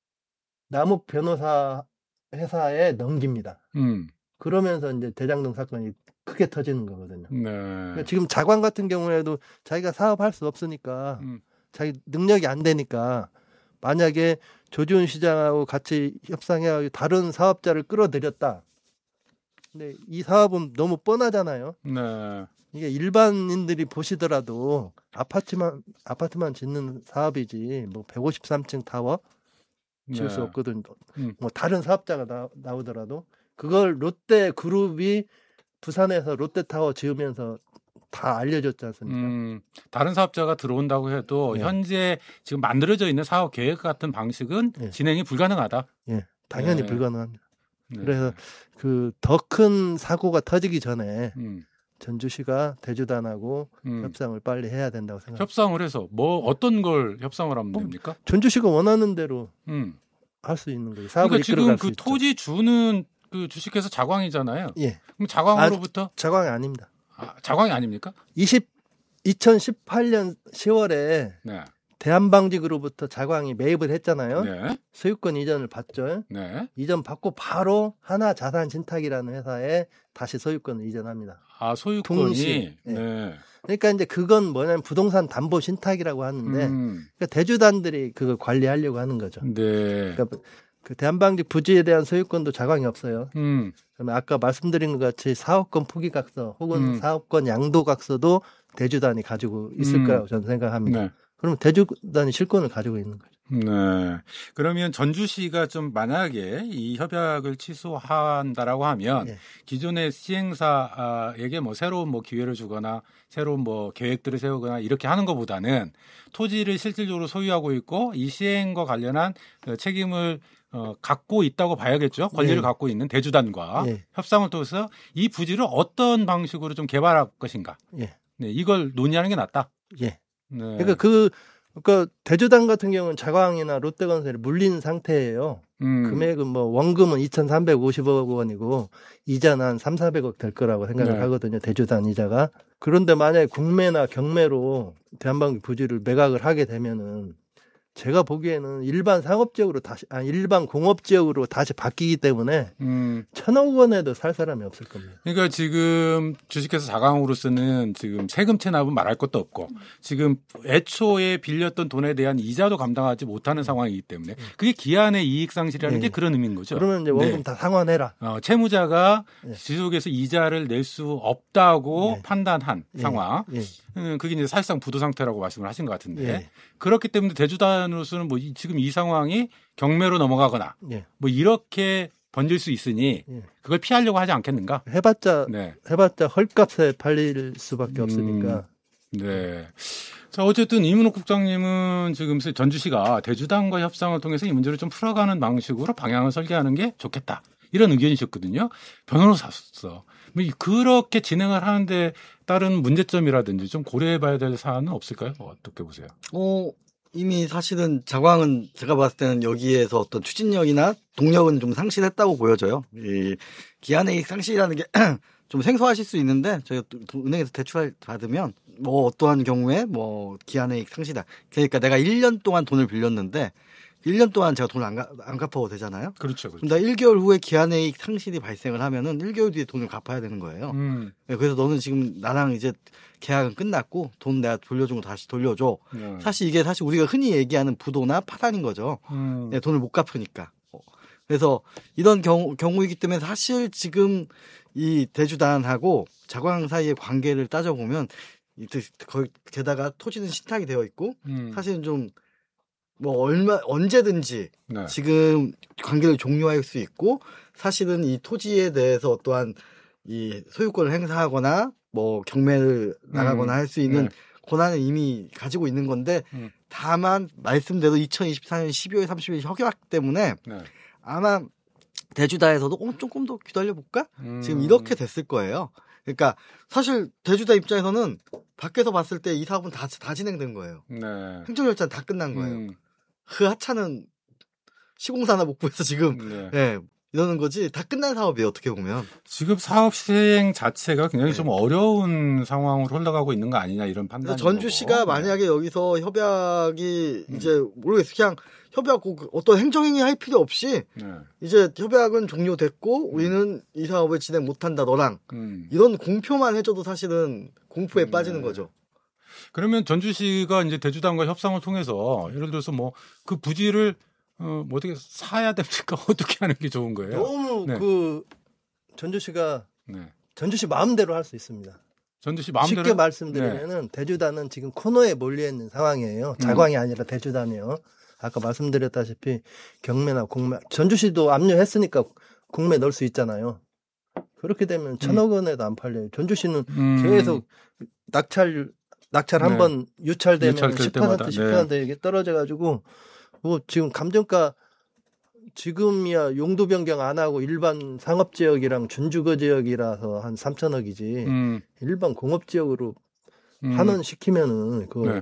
남욱 변호사 회사에 넘깁니다. 그러면서 이제 대장동 사건이 크게 터지는 거거든요. 네. 그러니까 지금 자광 같은 경우에도 자기가 사업할 수 없으니까 자기 능력이 안 되니까 만약에 조지훈 시장하고 같이 협상해가지고 다른 사업자를 끌어들였다. 근데 이 사업은 너무 뻔하잖아요. 네. 이게 일반인들이 보시더라도 아파트만 짓는 사업이지 뭐 153층 타워 지을 수 없거든. 뭐 다른 사업자가 나오더라도 그걸 롯데 그룹이 부산에서 롯데타워 지으면서 다 알려줬지 않습니까? 다른 사업자가 들어온다고 해도 네. 현재 지금 만들어져 있는 사업 계획 같은 방식은 네. 진행이 불가능하다. 예, 당연히 네. 불가능합니다. 네. 그래서 그 더 큰 사고가 터지기 전에 전주시가 대주단하고 협상을 빨리 해야 된다고 생각합니다. 협상을 해서 뭐 어떤 걸 협상을 하면 됩니까? 전주시가 원하는 대로 할 수 있는 거예요. 사업을 그러니까 지금 이끌어갈 수 그 있죠. 토지 주는 그 주식회사 자광이잖아요. 예. 그럼 자광으로부터 자광이 아닙니다. 자광이 아닙니까? 2018년 10월에 네. 대한방직으로부터 자광이 매입을 했잖아요. 네. 소유권 이전을 받죠. 네. 이전 받고 바로 하나자산신탁이라는 회사에 다시 소유권을 이전합니다. 아, 소유권이. 동시에. 네. 그러니까 이제 그건 뭐냐면 부동산 담보 신탁이라고 하는데 그러니까 대주단들이 그걸 관리하려고 하는 거죠. 네. 그러니까 그 대한방직 부지에 대한 소유권도 자광이 없어요. 그러면 아까 말씀드린 것 같이 사업권 포기각서 혹은 사업권 양도각서도 대주단이 가지고 있을 거라고 저는 생각합니다. 네. 그러면 대주단이 실권을 가지고 있는 거죠. 네. 그러면 전주시가 좀 만약에 이 협약을 취소한다라고 하면 네. 기존의 시행사에게 뭐 새로운 뭐 기회를 주거나 새로운 뭐 계획들을 세우거나 이렇게 하는 것보다는 토지를 실질적으로 소유하고 있고 이 시행과 관련한 책임을 갖고 있다고 봐야겠죠. 권리를 네. 갖고 있는 대주단과 네. 협상을 통해서 이 부지를 어떤 방식으로 좀 개발할 것인가. 예. 네, 이걸 논의하는 게 낫다. 예. 네. 그러니까 대주단 같은 경우는 자광이나 롯데건설이 물린 상태예요. 금액은 뭐 원금은 2,350억 원이고 이자는 한 3,400억 될 거라고 생각을 네. 하거든요. 대주단 이자가. 그런데 만약에 국매나 경매로 대한방직 부지를 매각을 하게 되면은 제가 보기에는 일반 공업지역으로 다시 바뀌기 때문에 1,000억 원에도 살 사람이 없을 겁니다. 그러니까 지금 주식회사 자광으로서는 지금 세금 체납은 말할 것도 없고 지금 애초에 빌렸던 돈에 대한 이자도 감당하지 못하는 상황이기 때문에 그게 기한의 이익 상실이라는 게 그런 의미인 거죠. 그러면 이제 원금 다 상환해라. 채무자가 지속해서 이자를 낼 수 없다고 판단한 상황. 그게 이제 사실상 부도 상태라고 말씀을 하신 것 같은데 그렇기 때문에 대주단으로서는 뭐 지금 이 상황이 경매로 넘어가거나 뭐 이렇게 번질 수 있으니 그걸 피하려고 하지 않겠는가? 해봤자 헐값에 팔릴 수밖에 없으니까. 네. 자, 어쨌든 임은옥 국장님은 지금 전주시가 대주단과 협상을 통해서 이 문제를 좀 풀어가는 방식으로 방향을 설계하는 게 좋겠다. 이런 의견이셨거든요. 변호사로서. 그렇게 진행을 하는데 다른 문제점이라든지 좀 고려해봐야 될 사안은 없을까요? 어떻게 보세요? 이미 사실은 자광은 제가 봤을 때는 여기에서 어떤 추진력이나 동력은 좀 상실했다고 보여져요. 이 기한의 상실이라는 게 좀 생소하실 수 있는데 저희가 은행에서 대출 받으면 뭐 어떠한 경우에 뭐 기한의 상실이다. 그러니까 내가 1년 동안 돈을 빌렸는데 1년 동안 제가 돈을 안 갚아도 되잖아요. 그렇죠. 그럼 나 1개월 후에 기한회의 상실이 발생을 하면은 1개월 뒤에 돈을 갚아야 되는 거예요. 네, 그래서 너는 지금 나랑 이제 계약은 끝났고 돈 내가 돌려준 거 다시 돌려줘. 사실 이게 사실 우리가 흔히 얘기하는 부도나 파산인 거죠. 네, 돈을 못 갚으니까. 그래서 이런 경우이기 때문에 사실 지금 이 대주단하고 자광 사이의 관계를 따져보면 게다가 토지는 신탁이 되어 있고 사실은 좀 뭐 언제든지 네. 지금 관계를 종료할 수 있고 사실은 이 토지에 대해서 또한 이 소유권을 행사하거나 뭐 경매를 나가거나 할 수 있는 네. 권한을 이미 가지고 있는 건데 다만 말씀대로 2024년 12월 30일 협약 때문에 네. 아마 대주다에서도 조금 더 기다려볼까? 지금 이렇게 됐을 거예요. 그러니까 사실 대주다 입장에서는 밖에서 봤을 때 이 사업은 다 진행된 거예요. 네. 행정절차는 다 끝난 거예요. 그 하차는 시공사나 목부에서 지금 네. 네, 이러는 거지 다 끝난 사업이에요. 어떻게 보면. 지금 사업 시행 자체가 굉장히 네. 좀 어려운 상황으로 흘러가고 있는 거 아니냐 이런 판단이 전주시가 만약에 여기서 협약이 이제 모르겠어요. 그냥 협약 어떤 행정행위 할 필요 없이 이제 협약은 종료됐고 우리는 이 사업을 진행 못한다 너랑 이런 공표만 해줘도 사실은 공포에 빠지는 거죠. 그러면 전주시가 이제 대주단과 협상을 통해서 예를 들어서 뭐 그 부지를 뭐 어떻게 사야 됩니까? 어떻게 하는 게 좋은 거예요? 너무 네. 전주시가 전주시 마음대로 할 수 있습니다. 전주시 마음대로 쉽게 말씀드리면은 대주단은 지금 코너에 몰려 있는 상황이에요. 자광이 아니라 대주단이요. 아까 말씀드렸다시피 경매나 공매 전주시도 압류했으니까 공매 넣을 수 있잖아요. 그렇게 되면 1,000억 원에도 안 팔려요. 전주시는 계속 낙찰 한번 유찰되면 10% 이게 떨어져가지고 뭐 지금 감정가 지금이야 용도 변경 안 하고 일반 상업지역이랑 준주거 지역이라서 한 3,000억이지 일반 공업지역으로 환원시키면은 그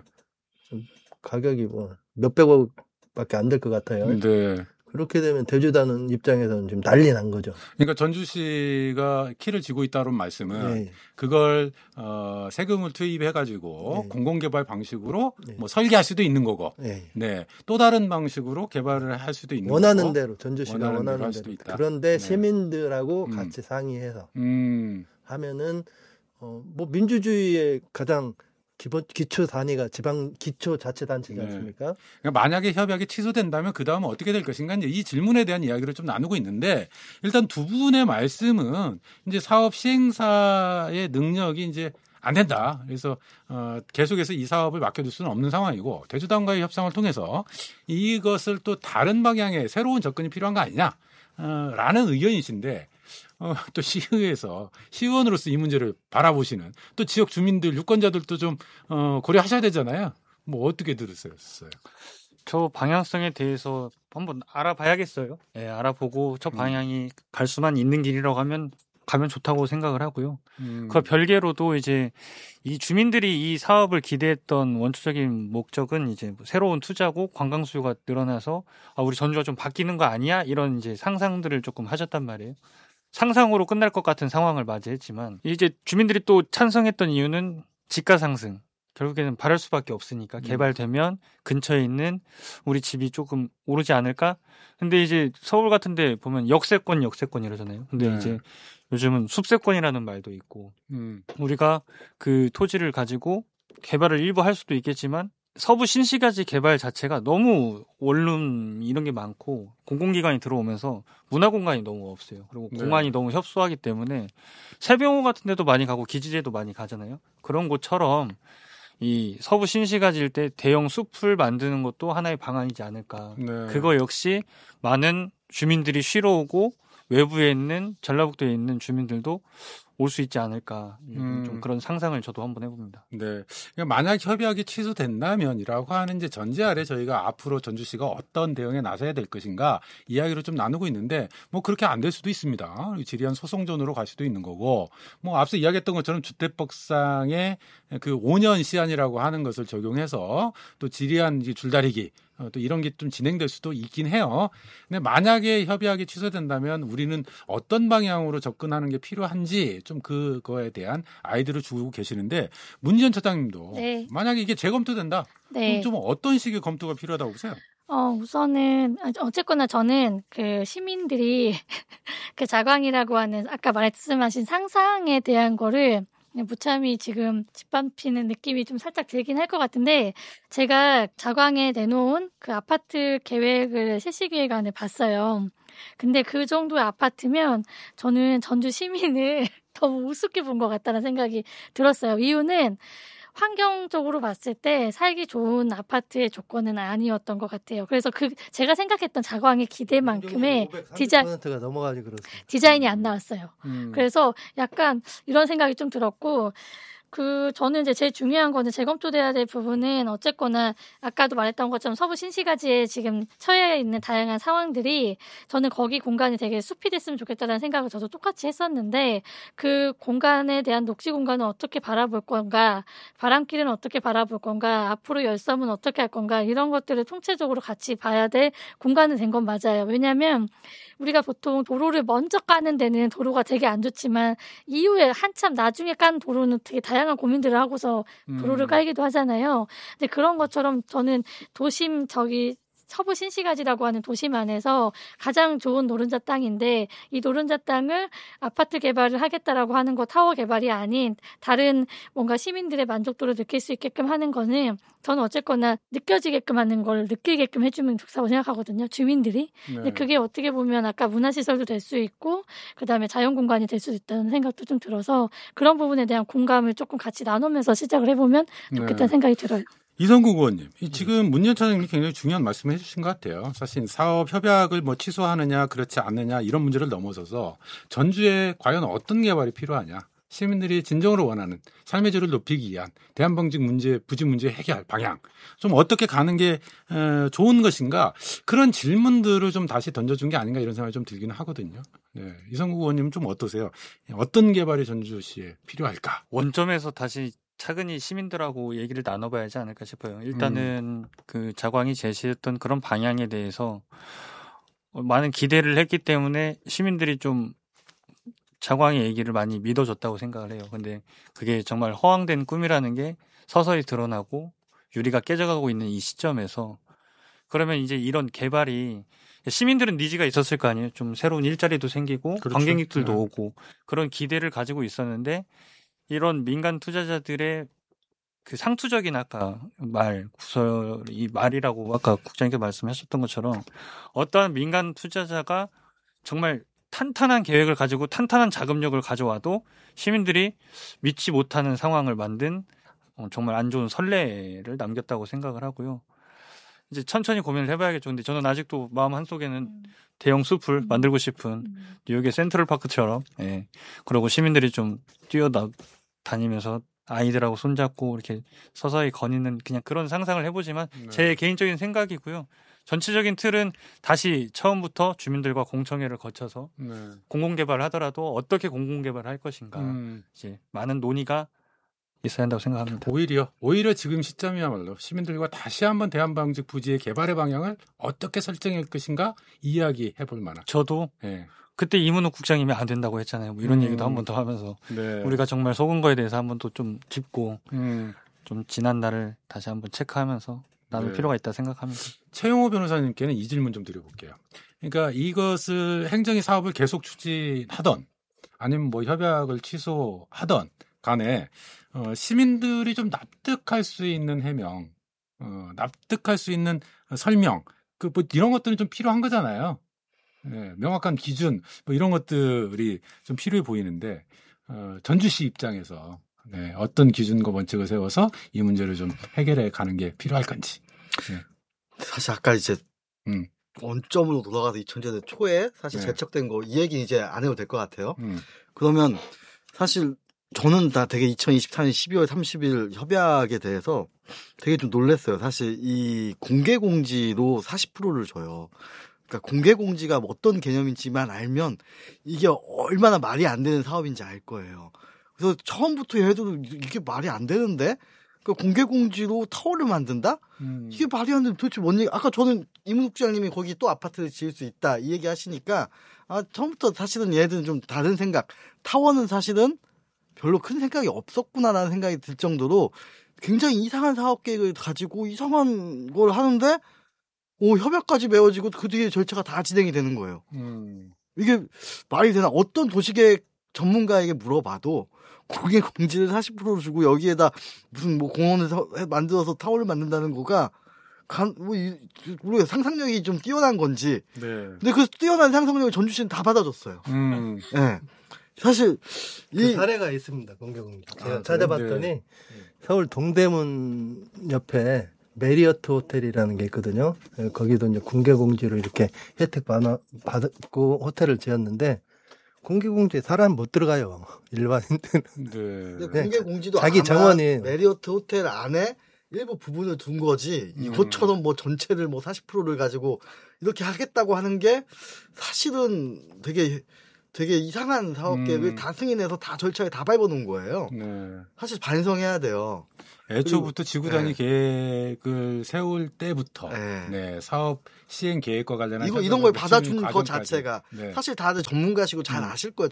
가격이 뭐 몇백억밖에 안 될 것 같아요. 네. 그렇게 되면 대주단은 입장에서는 지금 난리 난 거죠. 그러니까 전주시가 키를 쥐고 있다는 말씀은 그걸 세금을 투입해가지고 공공개발 방식으로 뭐 설계할 수도 있는 거고, 또 다른 방식으로 개발을 할 수도 있는 원하는 거고, 대로 전주시가 원하는 대로 수도 있다. 그런데 시민들하고 같이 상의해서 하면은 뭐 민주주의의 가장 기초 단위가 지방 기초 자치단체지 않습니까? 그러니까 만약에 협약이 취소된다면 그 다음은 어떻게 될 것인가 이제 이 질문에 대한 이야기를 좀 나누고 있는데 일단 두 분의 말씀은 이제 사업 시행사의 능력이 이제 안 된다. 그래서 계속해서 이 사업을 맡겨둘 수는 없는 상황이고 대주단과의 협상을 통해서 이것을 또 다른 방향의 새로운 접근이 필요한 거 아니냐라는 의견이신데. 또 시의회에서 시의원으로서 이 문제를 바라보시는 또 지역 주민들 유권자들도 좀 고려하셔야 되잖아요. 뭐 어떻게 들으세요? 저 방향성에 대해서 한번 알아봐야겠어요. 네, 알아보고 저 방향이 갈 수만 있는 길이라고 하면 가면 좋다고 생각을 하고요. 그 별개로도 이제 이 주민들이 이 사업을 기대했던 원초적인 목적은 이제 새로운 투자고 관광 수요가 늘어나서 우리 전주가 좀 바뀌는 거 아니야? 이런 이제 상상들을 조금 하셨단 말이에요. 상상으로 끝날 것 같은 상황을 맞이했지만 이제 주민들이 또 찬성했던 이유는 지가 상승. 결국에는 바랄 수밖에 없으니까 개발되면 근처에 있는 우리 집이 조금 오르지 않을까? 근데 이제 서울 같은 데 보면 역세권 이러잖아요. 근데 이제 요즘은 숲세권이라는 말도 있고 우리가 그 토지를 가지고 개발을 일부 할 수도 있겠지만 서부 신시가지 개발 자체가 너무 원룸 이런 게 많고 공공기관이 들어오면서 문화공간이 너무 없어요. 그리고 공간이 너무 협소하기 때문에 세병호 같은 데도 많이 가고 기지제도 많이 가잖아요. 그런 곳처럼 이 서부 신시가지일 때 대형 숲을 만드는 것도 하나의 방안이지 않을까. 그거 역시 많은 주민들이 쉬러 오고 외부에 있는 전라북도에 있는 주민들도 올 수 있지 않을까. 좀 그런 상상을 저도 한번 해봅니다. 네. 그러니까 만약 협약이 취소된다면이라고 하는 이제 전제 아래 저희가 앞으로 전주시가 어떤 대응에 나서야 될 것인가 이야기를 좀 나누고 있는데 뭐 그렇게 안 될 수도 있습니다. 지리한 소송전으로 갈 수도 있는 거고 뭐 앞서 이야기했던 것처럼 주택법상의 그 5년 시한이라고 하는 것을 적용해서 또 지리한 줄다리기 또 이런 게 좀 진행될 수도 있긴 해요. 근데 만약에 협약이 취소된다면 우리는 어떤 방향으로 접근하는 게 필요한지 좀 그거에 대한 아이디어를 주고 계시는데 문지연 처장님도 만약에 이게 재검토된다. 그럼 좀 어떤 식의 검토가 필요하다고 보세요? 우선은 어쨌거나 저는 그 시민들이 그 자광이라고 하는 아까 말씀하신 상상에 대한 거를 무참히 지금 짓밟히는 느낌이 좀 살짝 들긴 할 것 같은데 제가 자광에 내놓은 그 아파트 계획을 실시기획안을 봤어요. 근데 그 정도의 아파트면 저는 전주 시민을 너무 우습게 본 것 같다는 생각이 들었어요. 이유는 환경적으로 봤을 때 살기 좋은 아파트의 조건은 아니었던 것 같아요. 그래서 제가 생각했던 자광의 기대만큼의 디자인가 넘어가지 그렇습니다. 디자인이 안 나왔어요. 그래서 약간 이런 생각이 좀 들었고 저는 이제 제일 중요한 거는 재검토돼야 될 부분은 어쨌거나 아까도 말했던 것처럼 서부 신시가지에 지금 처해 있는 다양한 상황들이 저는 거기 공간이 되게 숲이 됐으면 좋겠다는 생각을 저도 똑같이 했었는데 그 공간에 대한 녹지 공간은 어떻게 바라볼 건가, 바람길은 어떻게 바라볼 건가, 앞으로 열섬은 어떻게 할 건가 이런 것들을 통체적으로 같이 봐야 될 공간은 된 건 맞아요. 왜냐하면 우리가 보통 도로를 먼저 까는 데는 도로가 되게 안 좋지만 이후에 한참 나중에 깐 도로는 되게 다양한 고민들을 하고서 도로를 깔기도 하잖아요. 근데 그런 것처럼 저는 도심 서부 신시가지라고 하는 도심 안에서 가장 좋은 노른자 땅인데 이 노른자 땅을 아파트 개발을 하겠다라고 하는 거 타워 개발이 아닌 다른 뭔가 시민들의 만족도를 느낄 수 있게끔 하는 거는 저는 어쨌거나 느껴지게끔 하는 걸 느끼게끔 해주면 좋다고 생각하거든요. 주민들이. 네. 근데 그게 어떻게 보면 아까 문화시설도 될 수 있고 그다음에 자연공간이 될 수 있다는 생각도 좀 들어서 그런 부분에 대한 공감을 조금 같이 나누면서 시작을 해보면 좋겠다는 생각이 들어요. 이성국 의원님, 지금 문 전 차장님이 굉장히 중요한 말씀을 해주신 것 같아요. 사실 사업 협약을 취소하느냐 그렇지 않느냐 이런 문제를 넘어서서 전주에 과연 어떤 개발이 필요하냐, 시민들이 진정으로 원하는 삶의 질을 높이기 위한 대한방직 문제, 부지 문제 해결 방향 좀 어떻게 가는 게 좋은 것인가 그런 질문들을 좀 다시 던져준 게 아닌가 이런 생각이 좀 들기는 하거든요. 네, 이성국 의원님 좀 어떠세요? 어떤 개발이 전주시에 필요할까? 원점에서 다시 차근히 시민들하고 얘기를 나눠봐야 하지 않을까 싶어요. 일단은 그 자광이 제시했던 그런 방향에 대해서 많은 기대를 했기 때문에 시민들이 좀 자광의 얘기를 많이 믿어줬다고 생각을 해요. 근데 그게 정말 허황된 꿈이라는 게 서서히 드러나고 유리가 깨져가고 있는 이 시점에서 그러면 이제 이런 개발이 시민들은 니즈가 있었을 거 아니에요. 좀 새로운 일자리도 생기고 그렇죠. 관광객들도 오고 그런 기대를 가지고 있었는데 이런 민간 투자자들의 그 상투적인 아까 이 말이라고 아까 국장님께서 말씀하셨던 것처럼 어떠한 민간 투자자가 정말 탄탄한 계획을 가지고 탄탄한 자금력을 가져와도 시민들이 믿지 못하는 상황을 만든 정말 안 좋은 선례를 남겼다고 생각을 하고요. 이제 천천히 고민을 해봐야겠죠. 근데 저는 아직도 마음 한속에는 대형 숲을 만들고 싶은 뉴욕의 센트럴파크처럼 그리고 시민들이 좀 뛰어다니면서 아이들하고 손잡고 이렇게 서서히 거니는 그냥 그런 상상을 해보지만 제 개인적인 생각이고요. 전체적인 틀은 다시 처음부터 주민들과 공청회를 거쳐서 공공개발을 하더라도 어떻게 공공개발을 할 것인가 이제 많은 논의가 있어야 한다고 생각합니다. 오히려 지금 시점이야말로 시민들과 다시 한번 대한방직 부지의 개발의 방향을 어떻게 설정할 것인가 이야기해볼 만한. 저도 그때 이문욱 국장님이 안 된다고 했잖아요. 뭐 이런 얘기도 한 번 더 하면서 우리가 정말 속은 거에 대해서 한 번 또 좀 짚고 좀 지난 날을 다시 한번 체크하면서 나눌 필요가 있다 생각합니다. 최용호 변호사님께는 이 질문 좀 드려볼게요. 그러니까 이것을 행정이 사업을 계속 추진하던 아니면 협약을 취소하던 간에 시민들이 좀 납득할 수 있는 해명, 납득할 수 있는 설명, 이런 것들은 좀 필요한 거잖아요. 명확한 기준, 이런 것들이 좀 필요해 보이는데 전주시 입장에서 어떤 기준과 원칙을 세워서 이 문제를 좀 해결해 가는 게 필요할 건지. 사실 아까 이제 원점으로 돌아가서 2000년대 초에 사실 제척된 거 이 얘기 이제 안 해도 될 것 같아요. 그러면 사실 저는 다 되게 2024년 12월 30일 협약에 대해서 되게 좀 놀랐어요. 사실 이 공개 공지로 40%를 줘요. 그러니까 공개 공지가 어떤 개념인지만 알면 이게 얼마나 말이 안 되는 사업인지 알 거예요. 그래서 처음부터 해도 이게 말이 안 되는데 그러니까 공개 공지로 타워를 만든다? 이게 말이 안 되는 도대체 뭔 얘기? 아까 저는 이문욱 국장님이 거기 또 아파트를 지을 수 있다 이 얘기 하시니까 처음부터 사실은 얘들은 좀 다른 생각. 타워는 사실은 별로 큰 생각이 없었구나라는 생각이 들 정도로 굉장히 이상한 사업 계획을 가지고 이상한 걸 하는데 협약까지 맺어지고 그 뒤에 절차가 다 진행이 되는 거예요. 이게 말이 되나? 어떤 도시계획 전문가에게 물어봐도 공개 공지를 40% 주고 여기에다 무슨 뭐 공원을 만들어서 타워를 만든다는 거가 우리가 상상력이 좀 뛰어난 건지. 네. 근데 그 뛰어난 상상력을 전주시는 다 받아줬어요. 네. 사실 그 사례가 있습니다. 공개 공지. 제가 찾아봤더니 네. 서울 동대문 옆에 메리어트 호텔이라는 게 있거든요. 거기도 이제 공개 공지로 이렇게 혜택 받고 호텔을 지었는데 공개 공지에 사람 못 들어가요. 일반인들은. 네. 공개 공지도 자기 정원이 메리어트 호텔 안에 일부 부분을 둔 거지. 이것처럼 뭐 전체를 뭐 40%를 가지고 이렇게 하겠다고 하는 게 사실은 되게 이상한 사업 계획을 다 승인해서 다 절차에 다 밟아놓은 거예요. 네. 사실 반성해야 돼요. 애초부터 지구 단위 계획을 세울 때부터 사업 시행 계획과 관련한 이런 걸 받아준 것 자체가 사실 다들 전문가시고 잘 아실 거예요.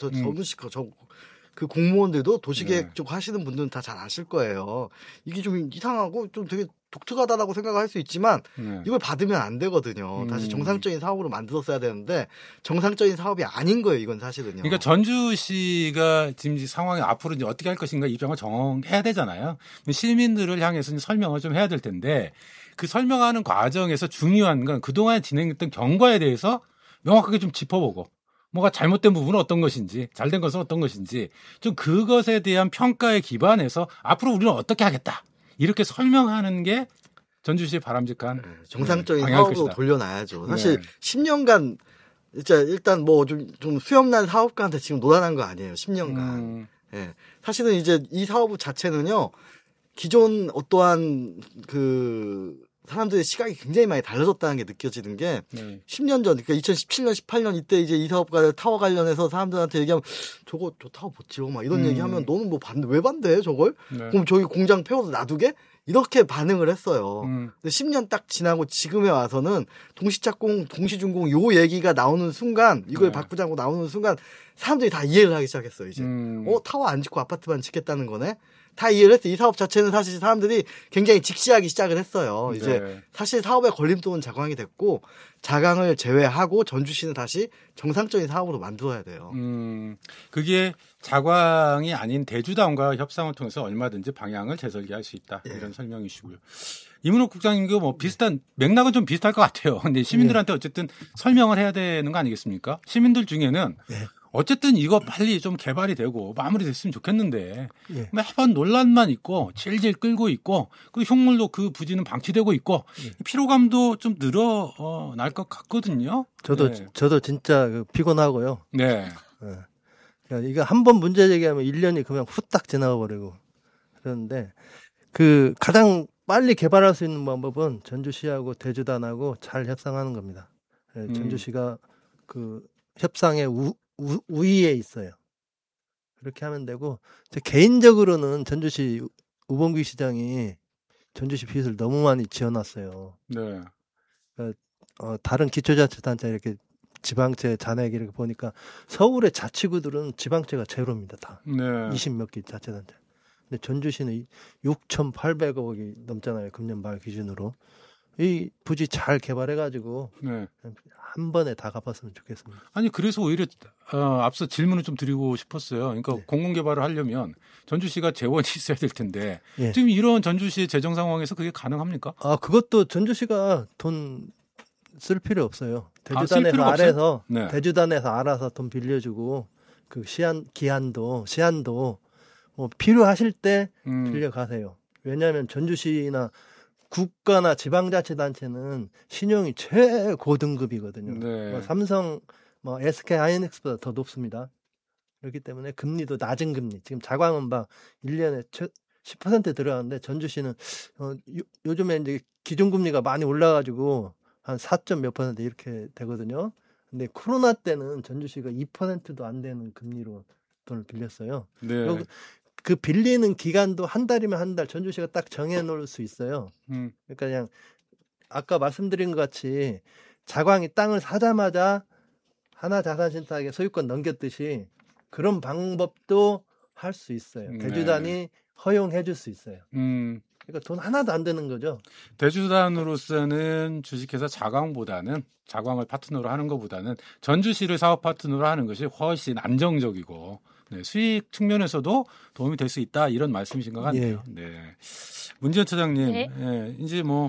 그 공무원들도 도시계획 쪽 하시는 분들은 다 잘 아실 거예요. 이게 좀 이상하고 좀 되게 독특하다라고 생각할 수 있지만 이걸 받으면 안 되거든요. 다시 정상적인 사업으로 만들었어야 되는데 정상적인 사업이 아닌 거예요. 이건 사실은요. 그러니까 전주시가 지금 상황이 앞으로 이제 어떻게 할 것인가 입장을 정해야 되잖아요. 시민들을 향해서 설명을 좀 해야 될 텐데 그 설명하는 과정에서 중요한 건 그동안 진행했던 경과에 대해서 명확하게 좀 짚어보고 뭐가 잘못된 부분은 어떤 것인지 잘된 것은 어떤 것인지 좀 그것에 대한 평가에 기반해서 앞으로 우리는 어떻게 하겠다. 이렇게 설명하는 게 전주시의 바람직한 정상적인 사업으로 돌려놔야죠. 사실 10년간 일단 뭐 좀 수염난 사업가한테 지금 노란한 거 아니에요. 10년간. 사실은 이제 이 사업 자체는요. 기존 어떠한 그 사람들의 시각이 굉장히 많이 달라졌다는 게 느껴지는 게 10년 전, 그러니까 2017년, 18년 이때 이제 이 사업가 타워 관련해서 사람들한테 얘기하면 저 타워 못 지어 막 이런 얘기하면 너는 뭐 왜 반대해 저걸? 그럼 저기 공장 폐워서 놔두게? 이렇게 반응을 했어요. 근데 10년 딱 지나고 지금에 와서는 동시착공, 동시준공 요 얘기가 나오는 순간 이걸 바꾸자고 나오는 순간 사람들이 다 이해를 하기 시작했어요. 이제 타워 안 짓고 아파트만 짓겠다는 거네. 다 이해를 했어요. 이 사업 자체는 사실 사람들이 굉장히 직시하기 시작을 했어요. 이제 사실 사업의 걸림돌은 자강이 됐고 자강을 제외하고 전주시는 다시 정상적인 사업으로 만들어야 돼요. 그게 자광이 아닌 대주단과 협상을 통해서 얼마든지 방향을 재설계할 수 있다. 이런 설명이시고요. 이문호 국장님도 뭐 비슷한 맥락은 좀 비슷할 것 같아요. 근데 시민들한테 어쨌든 설명을 해야 되는 거 아니겠습니까? 시민들 중에는 어쨌든 이거 빨리 좀 개발이 되고 마무리됐으면 좋겠는데 매번 논란만 있고 질질 끌고 있고 그 흉물도 그 부지는 방치되고 있고 피로감도 좀 늘어날 것 같거든요. 저도 진짜 피곤하고요. 네. 그러니까 이거 한 번 문제 제기하면 1년이 그냥 후딱 지나가 버리고 그런데 그 가장 빨리 개발할 수 있는 방법은 전주시하고 대주단하고 잘 협상하는 겁니다. 전주시가 그 협상의 우위에 있어요. 그렇게 하면 되고 개인적으로는 전주시 우범규 시장이 전주시 빚을 너무 많이 지어놨어요. 네. 그러니까 다른 기초자치단체 이렇게 지방채 잔액 이렇게 보니까 서울의 자치구들은 지방채가 제로입니다. 다. 20몇 개 자치단체. 근데 전주시는 6,800억이 넘잖아요. 금년 말 기준으로. 이 부지 잘 개발해가지고 한 번에 다 갚았으면 좋겠습니다. 아니 그래서 오히려 앞서 질문을 좀 드리고 싶었어요. 그러니까 공공개발을 하려면 전주시가 재원이 있어야 될 텐데 지금 이런 전주시의 재정 상황에서 그게 가능합니까? 그것도 전주시가 돈 쓸 필요 없어요. 대주단에서 대주단에서 알아서 돈 빌려주고 그 시한도 뭐 필요하실 때 빌려가세요. 왜냐하면 전주시나 국가나 지방자치단체는 신용이 최고등급이거든요. 삼성, SK 하이닉스보다 더 높습니다. 그렇기 때문에 금리도 낮은 금리. 지금 자광은 막 1년에 10% 들어가는데 전주시는 요즘에 이제 기준금리가 많이 올라가지고 한 4점 몇 % 이렇게 되거든요. 근데 코로나 때는 전주시가 2%도 안 되는 금리로 돈을 빌렸어요. 그 빌리는 기간도 한 달이면 한 달 전주시가 딱 정해놓을 수 있어요. 그러니까 그냥 아까 말씀드린 것 같이 자광이 땅을 사자마자 하나자산신탁에 소유권 넘겼듯이 그런 방법도 할 수 있어요. 대주단이 허용해 줄 수 있어요. 그러니까 돈 하나도 안 드는 거죠. 대주단으로서는 주식회사 자광을 파트너로 하는 것보다는 전주시를 사업 파트너로 하는 것이 훨씬 안정적이고 네, 수익 측면에서도 도움이 될 수 있다 이런 말씀이신 것 같네요. 예. 네. 문지연 처장님, 네. 예, 이제 뭐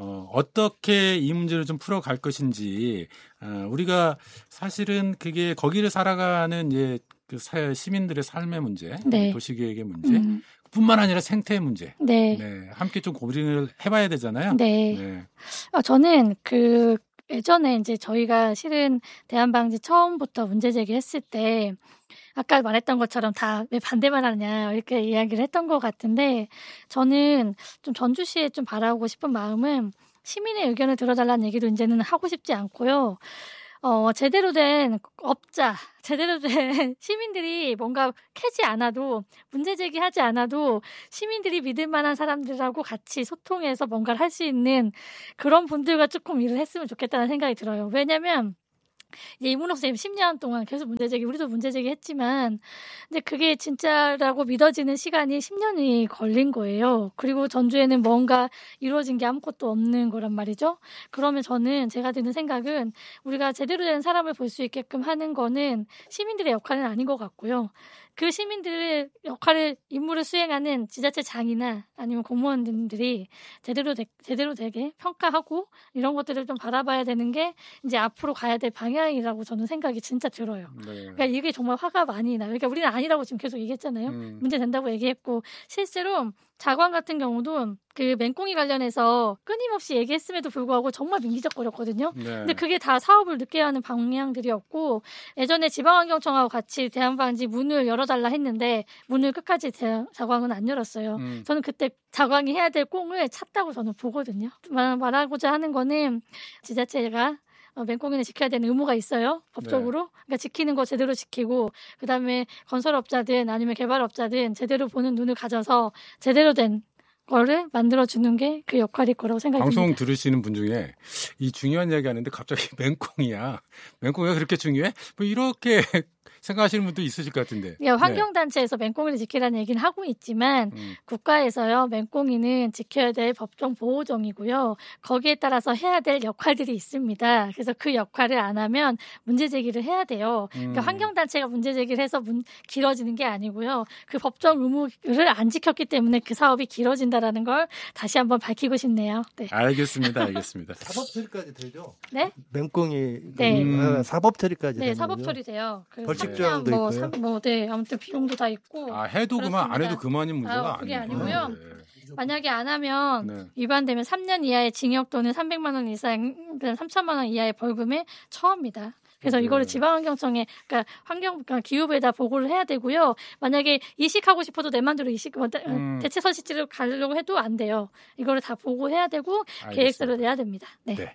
어떻게 이 문제를 좀 풀어갈 것인지 우리가 사실은 그게 거기를 살아가는 이제 그 시민들의 삶의 문제, 네. 도시계획의 문제. 뿐만 아니라 생태의 문제. 네. 네. 함께 좀 고민을 해봐야 되잖아요. 네. 네. 저는 예전에 이제 저희가 실은 대안방지 처음부터 문제 제기했을 때 아까 말했던 것처럼 다 왜 반대만 하냐 이렇게 이야기를 했던 것 같은데 저는 좀 전주시에 좀 바라고 싶은 마음은 시민의 의견을 들어달라는 얘기도 이제는 하고 싶지 않고요. 제대로 된 업자, 제대로 된 시민들이 뭔가 캐지 않아도 문제 제기하지 않아도 시민들이 믿을 만한 사람들하고 같이 소통해서 뭔가를 할 수 있는 그런 분들과 조금 일을 했으면 좋겠다는 생각이 들어요. 왜냐면 이제 이문옥 선생님 10년 동안 계속 문제제기, 우리도 문제제기 했지만, 근데 그게 진짜라고 믿어지는 시간이 10년이 걸린 거예요. 그리고 전주에는 뭔가 이루어진 게 아무것도 없는 거란 말이죠. 그러면 제가 드는 생각은 우리가 제대로 된 사람을 볼 수 있게끔 하는 거는 시민들의 역할은 아닌 것 같고요. 그 시민들의 임무를 수행하는 지자체장이나 아니면 공무원들이 제대로 되게 평가하고 이런 것들을 좀 바라봐야 되는 게 이제 앞으로 가야 될 방향이라고 저는 생각이 진짜 들어요. 네. 그러니까 이게 정말 화가 많이 나요. 그러니까 우리는 아니라고 지금 계속 얘기했잖아요. 문제 된다고 얘기했고 실제로 자광 같은 경우도 그 맹꽁이 관련해서 끊임없이 얘기했음에도 불구하고 정말 민기적거렸거든요. 네. 근데 그게 다 사업을 늦게 하는 방향들이었고 예전에 지방환경청하고 같이 대안방지 문을 열어달라 했는데 문을 끝까지 자광은 안 열었어요. 저는 그때 자광이 해야 될 꽁을 찼다고 저는 보거든요. 말하고자 하는 거는 지자체가 맹꽁이는 지켜야 되는 의무가 있어요. 법적으로. 네. 그러니까 지키는 거 제대로 지키고 그다음에 건설업자든 아니면 개발업자든 제대로 보는 눈을 가져서 제대로 된 거를 만들어주는 게 그 역할일 거라고 생각합니다. 방송 들으시는 분 중에 이 중요한 이야기 하는데 갑자기 맹꽁이가 그렇게 중요해? 뭐 이렇게 생각하시는 분도 있으실 것 같은데. 예, 환경단체에서 네. 맹꽁이를 지키라는 얘기는 하고 있지만 국가에서요. 맹꽁이는 지켜야 될 법정 보호종이고요. 거기에 따라서 해야 될 역할들이 있습니다. 그래서 그 역할을 안 하면 문제 제기를 해야 돼요. 그러니까 환경단체가 문제 제기를 해서 길어지는 게 아니고요. 그 법정 의무를 안 지켰기 때문에 그 사업이 길어진다라는 걸 다시 한번 밝히고 싶네요. 네. 알겠습니다. 사법 처리까지 되죠? 네? 맹꽁이 네. 사법 처리까지 네, 사법 처리 돼요. 벌칙조항도 있고요. 네, 아무튼 비용도 다 있고. 해도 그렇습니다. 그만 안 해도 그만인 문제가 그게 아니고요. 아니고요. 네. 만약에 안 하면 네. 위반되면 3년 이하의 징역 또는 300만 원 이상, 3천만 원 이하의 벌금에 처합니다. 그래서 이거를 지방환경청에 그러니까 기후부에다 보고를 해야 되고요. 만약에 이식하고 싶어도 내 맘대로 대체 서식지를 가려고 해도 안 돼요. 이거를 다 보고해야 되고 알겠습니다. 계획서를 내야 됩니다. 네. 네.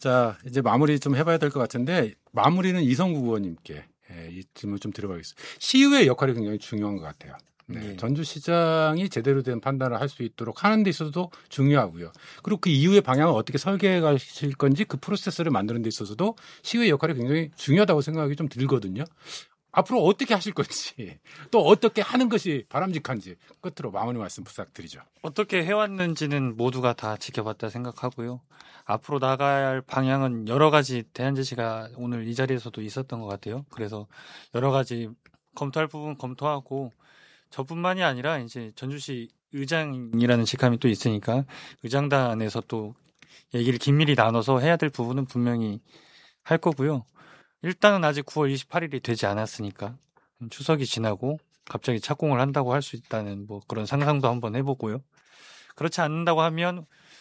자 이제 마무리 좀 해봐야 될 것 같은데 마무리는 이성국 의원님께 이 질문 좀 드려봐야겠습니다. 시의회 역할이 굉장히 중요한 것 같아요. 네. 전주시장이 제대로 된 판단을 할 수 있도록 하는 데 있어서도 중요하고요. 그리고 그 이후의 방향을 어떻게 설계해 가실 건지 그 프로세스를 만드는 데 있어서도 시의회 역할이 굉장히 중요하다고 생각이 좀 들거든요. 앞으로 어떻게 하실 건지 또 어떻게 하는 것이 바람직한지 끝으로 마무리 말씀 부탁드리죠. 어떻게 해왔는지는 모두가 다 지켜봤다 생각하고요. 앞으로 나가야 할 방향은 여러 가지 대안제시가 오늘 이 자리에서도 있었던 것 같아요. 그래서 여러 가지 검토할 부분 검토하고 저뿐만이 아니라 이제 전주시 의장이라는 직함이 또 있으니까 의장단에서 또 얘기를 긴밀히 나눠서 해야 될 부분은 분명히 할 거고요. 일단은 아직 9월 28일이 되지 않았으니까 추석이 지나고 갑자기 착공을 한다고 할 수 있다는 뭐 그런 상상도 한번 해보고요. 그렇지 않는다고 하면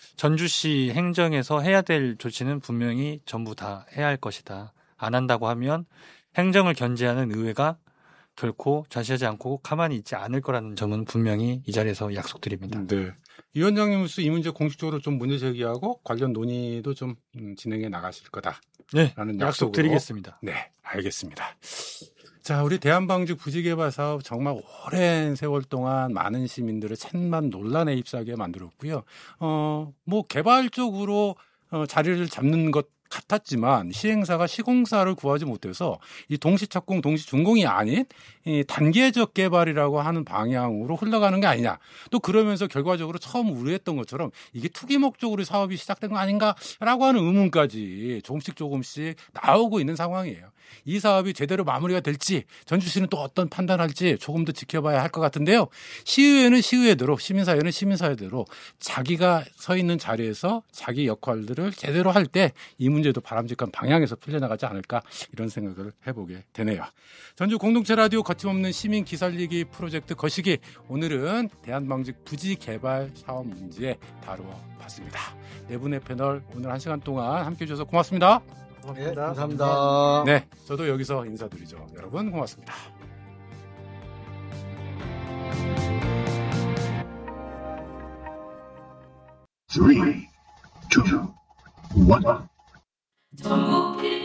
전주시 행정에서 해야 될 조치는 분명히 전부 다 해야 할 것이다. 안 한다고 하면 행정을 견제하는 의회가 결코 좌시하지 않고 가만히 있지 않을 거라는 점은 분명히 이 자리에서 약속드립니다. 네. 이 위원장님으로서 이 문제 공식적으로 좀 문제 제기하고 관련 논의도 좀 진행해 나가실 거다. 네. 라는 약속드리겠습니다. 네, 알겠습니다. 자, 우리 대안방지 부지개발 사업 정말 오랜 세월 동안 많은 시민들을 챈만 논란에 휩싸게 만들었고요. 뭐 개발적으로 자리를 잡는 것 같았지만 시행사가 시공사를 구하지 못해서 이 동시착공, 동시준공이 아닌 이 단계적 개발이라고 하는 방향으로 흘러가는 게 아니냐. 또 그러면서 결과적으로 처음 우려했던 것처럼 이게 투기 목적으로 사업이 시작된 거 아닌가라고 하는 의문까지 조금씩 나오고 있는 상황이에요. 이 사업이 제대로 마무리가 될지 전주시는 또 어떤 판단할지 조금 더 지켜봐야 할 것 같은데요. 시의회는 시의회대로, 시민사회는 시민사회대로 자기가 서 있는 자리에서 자기 역할들을 제대로 할 때 이 문제도 바람직한 방향에서 풀려나가지 않을까 이런 생각을 해보게 되네요. 전주 공동체 라디오 거침없는 시민 기살리기 프로젝트 거시기, 오늘은 대한방직 부지 개발 사업 문제 다루어 봤습니다. 네 분의 패널 오늘 1시간 동안 함께해 주셔서 고맙습니다. 네, 감사합니다. 네, 저도 여기서 인사드리죠. 여러분 고맙습니다. 3, 2, 1.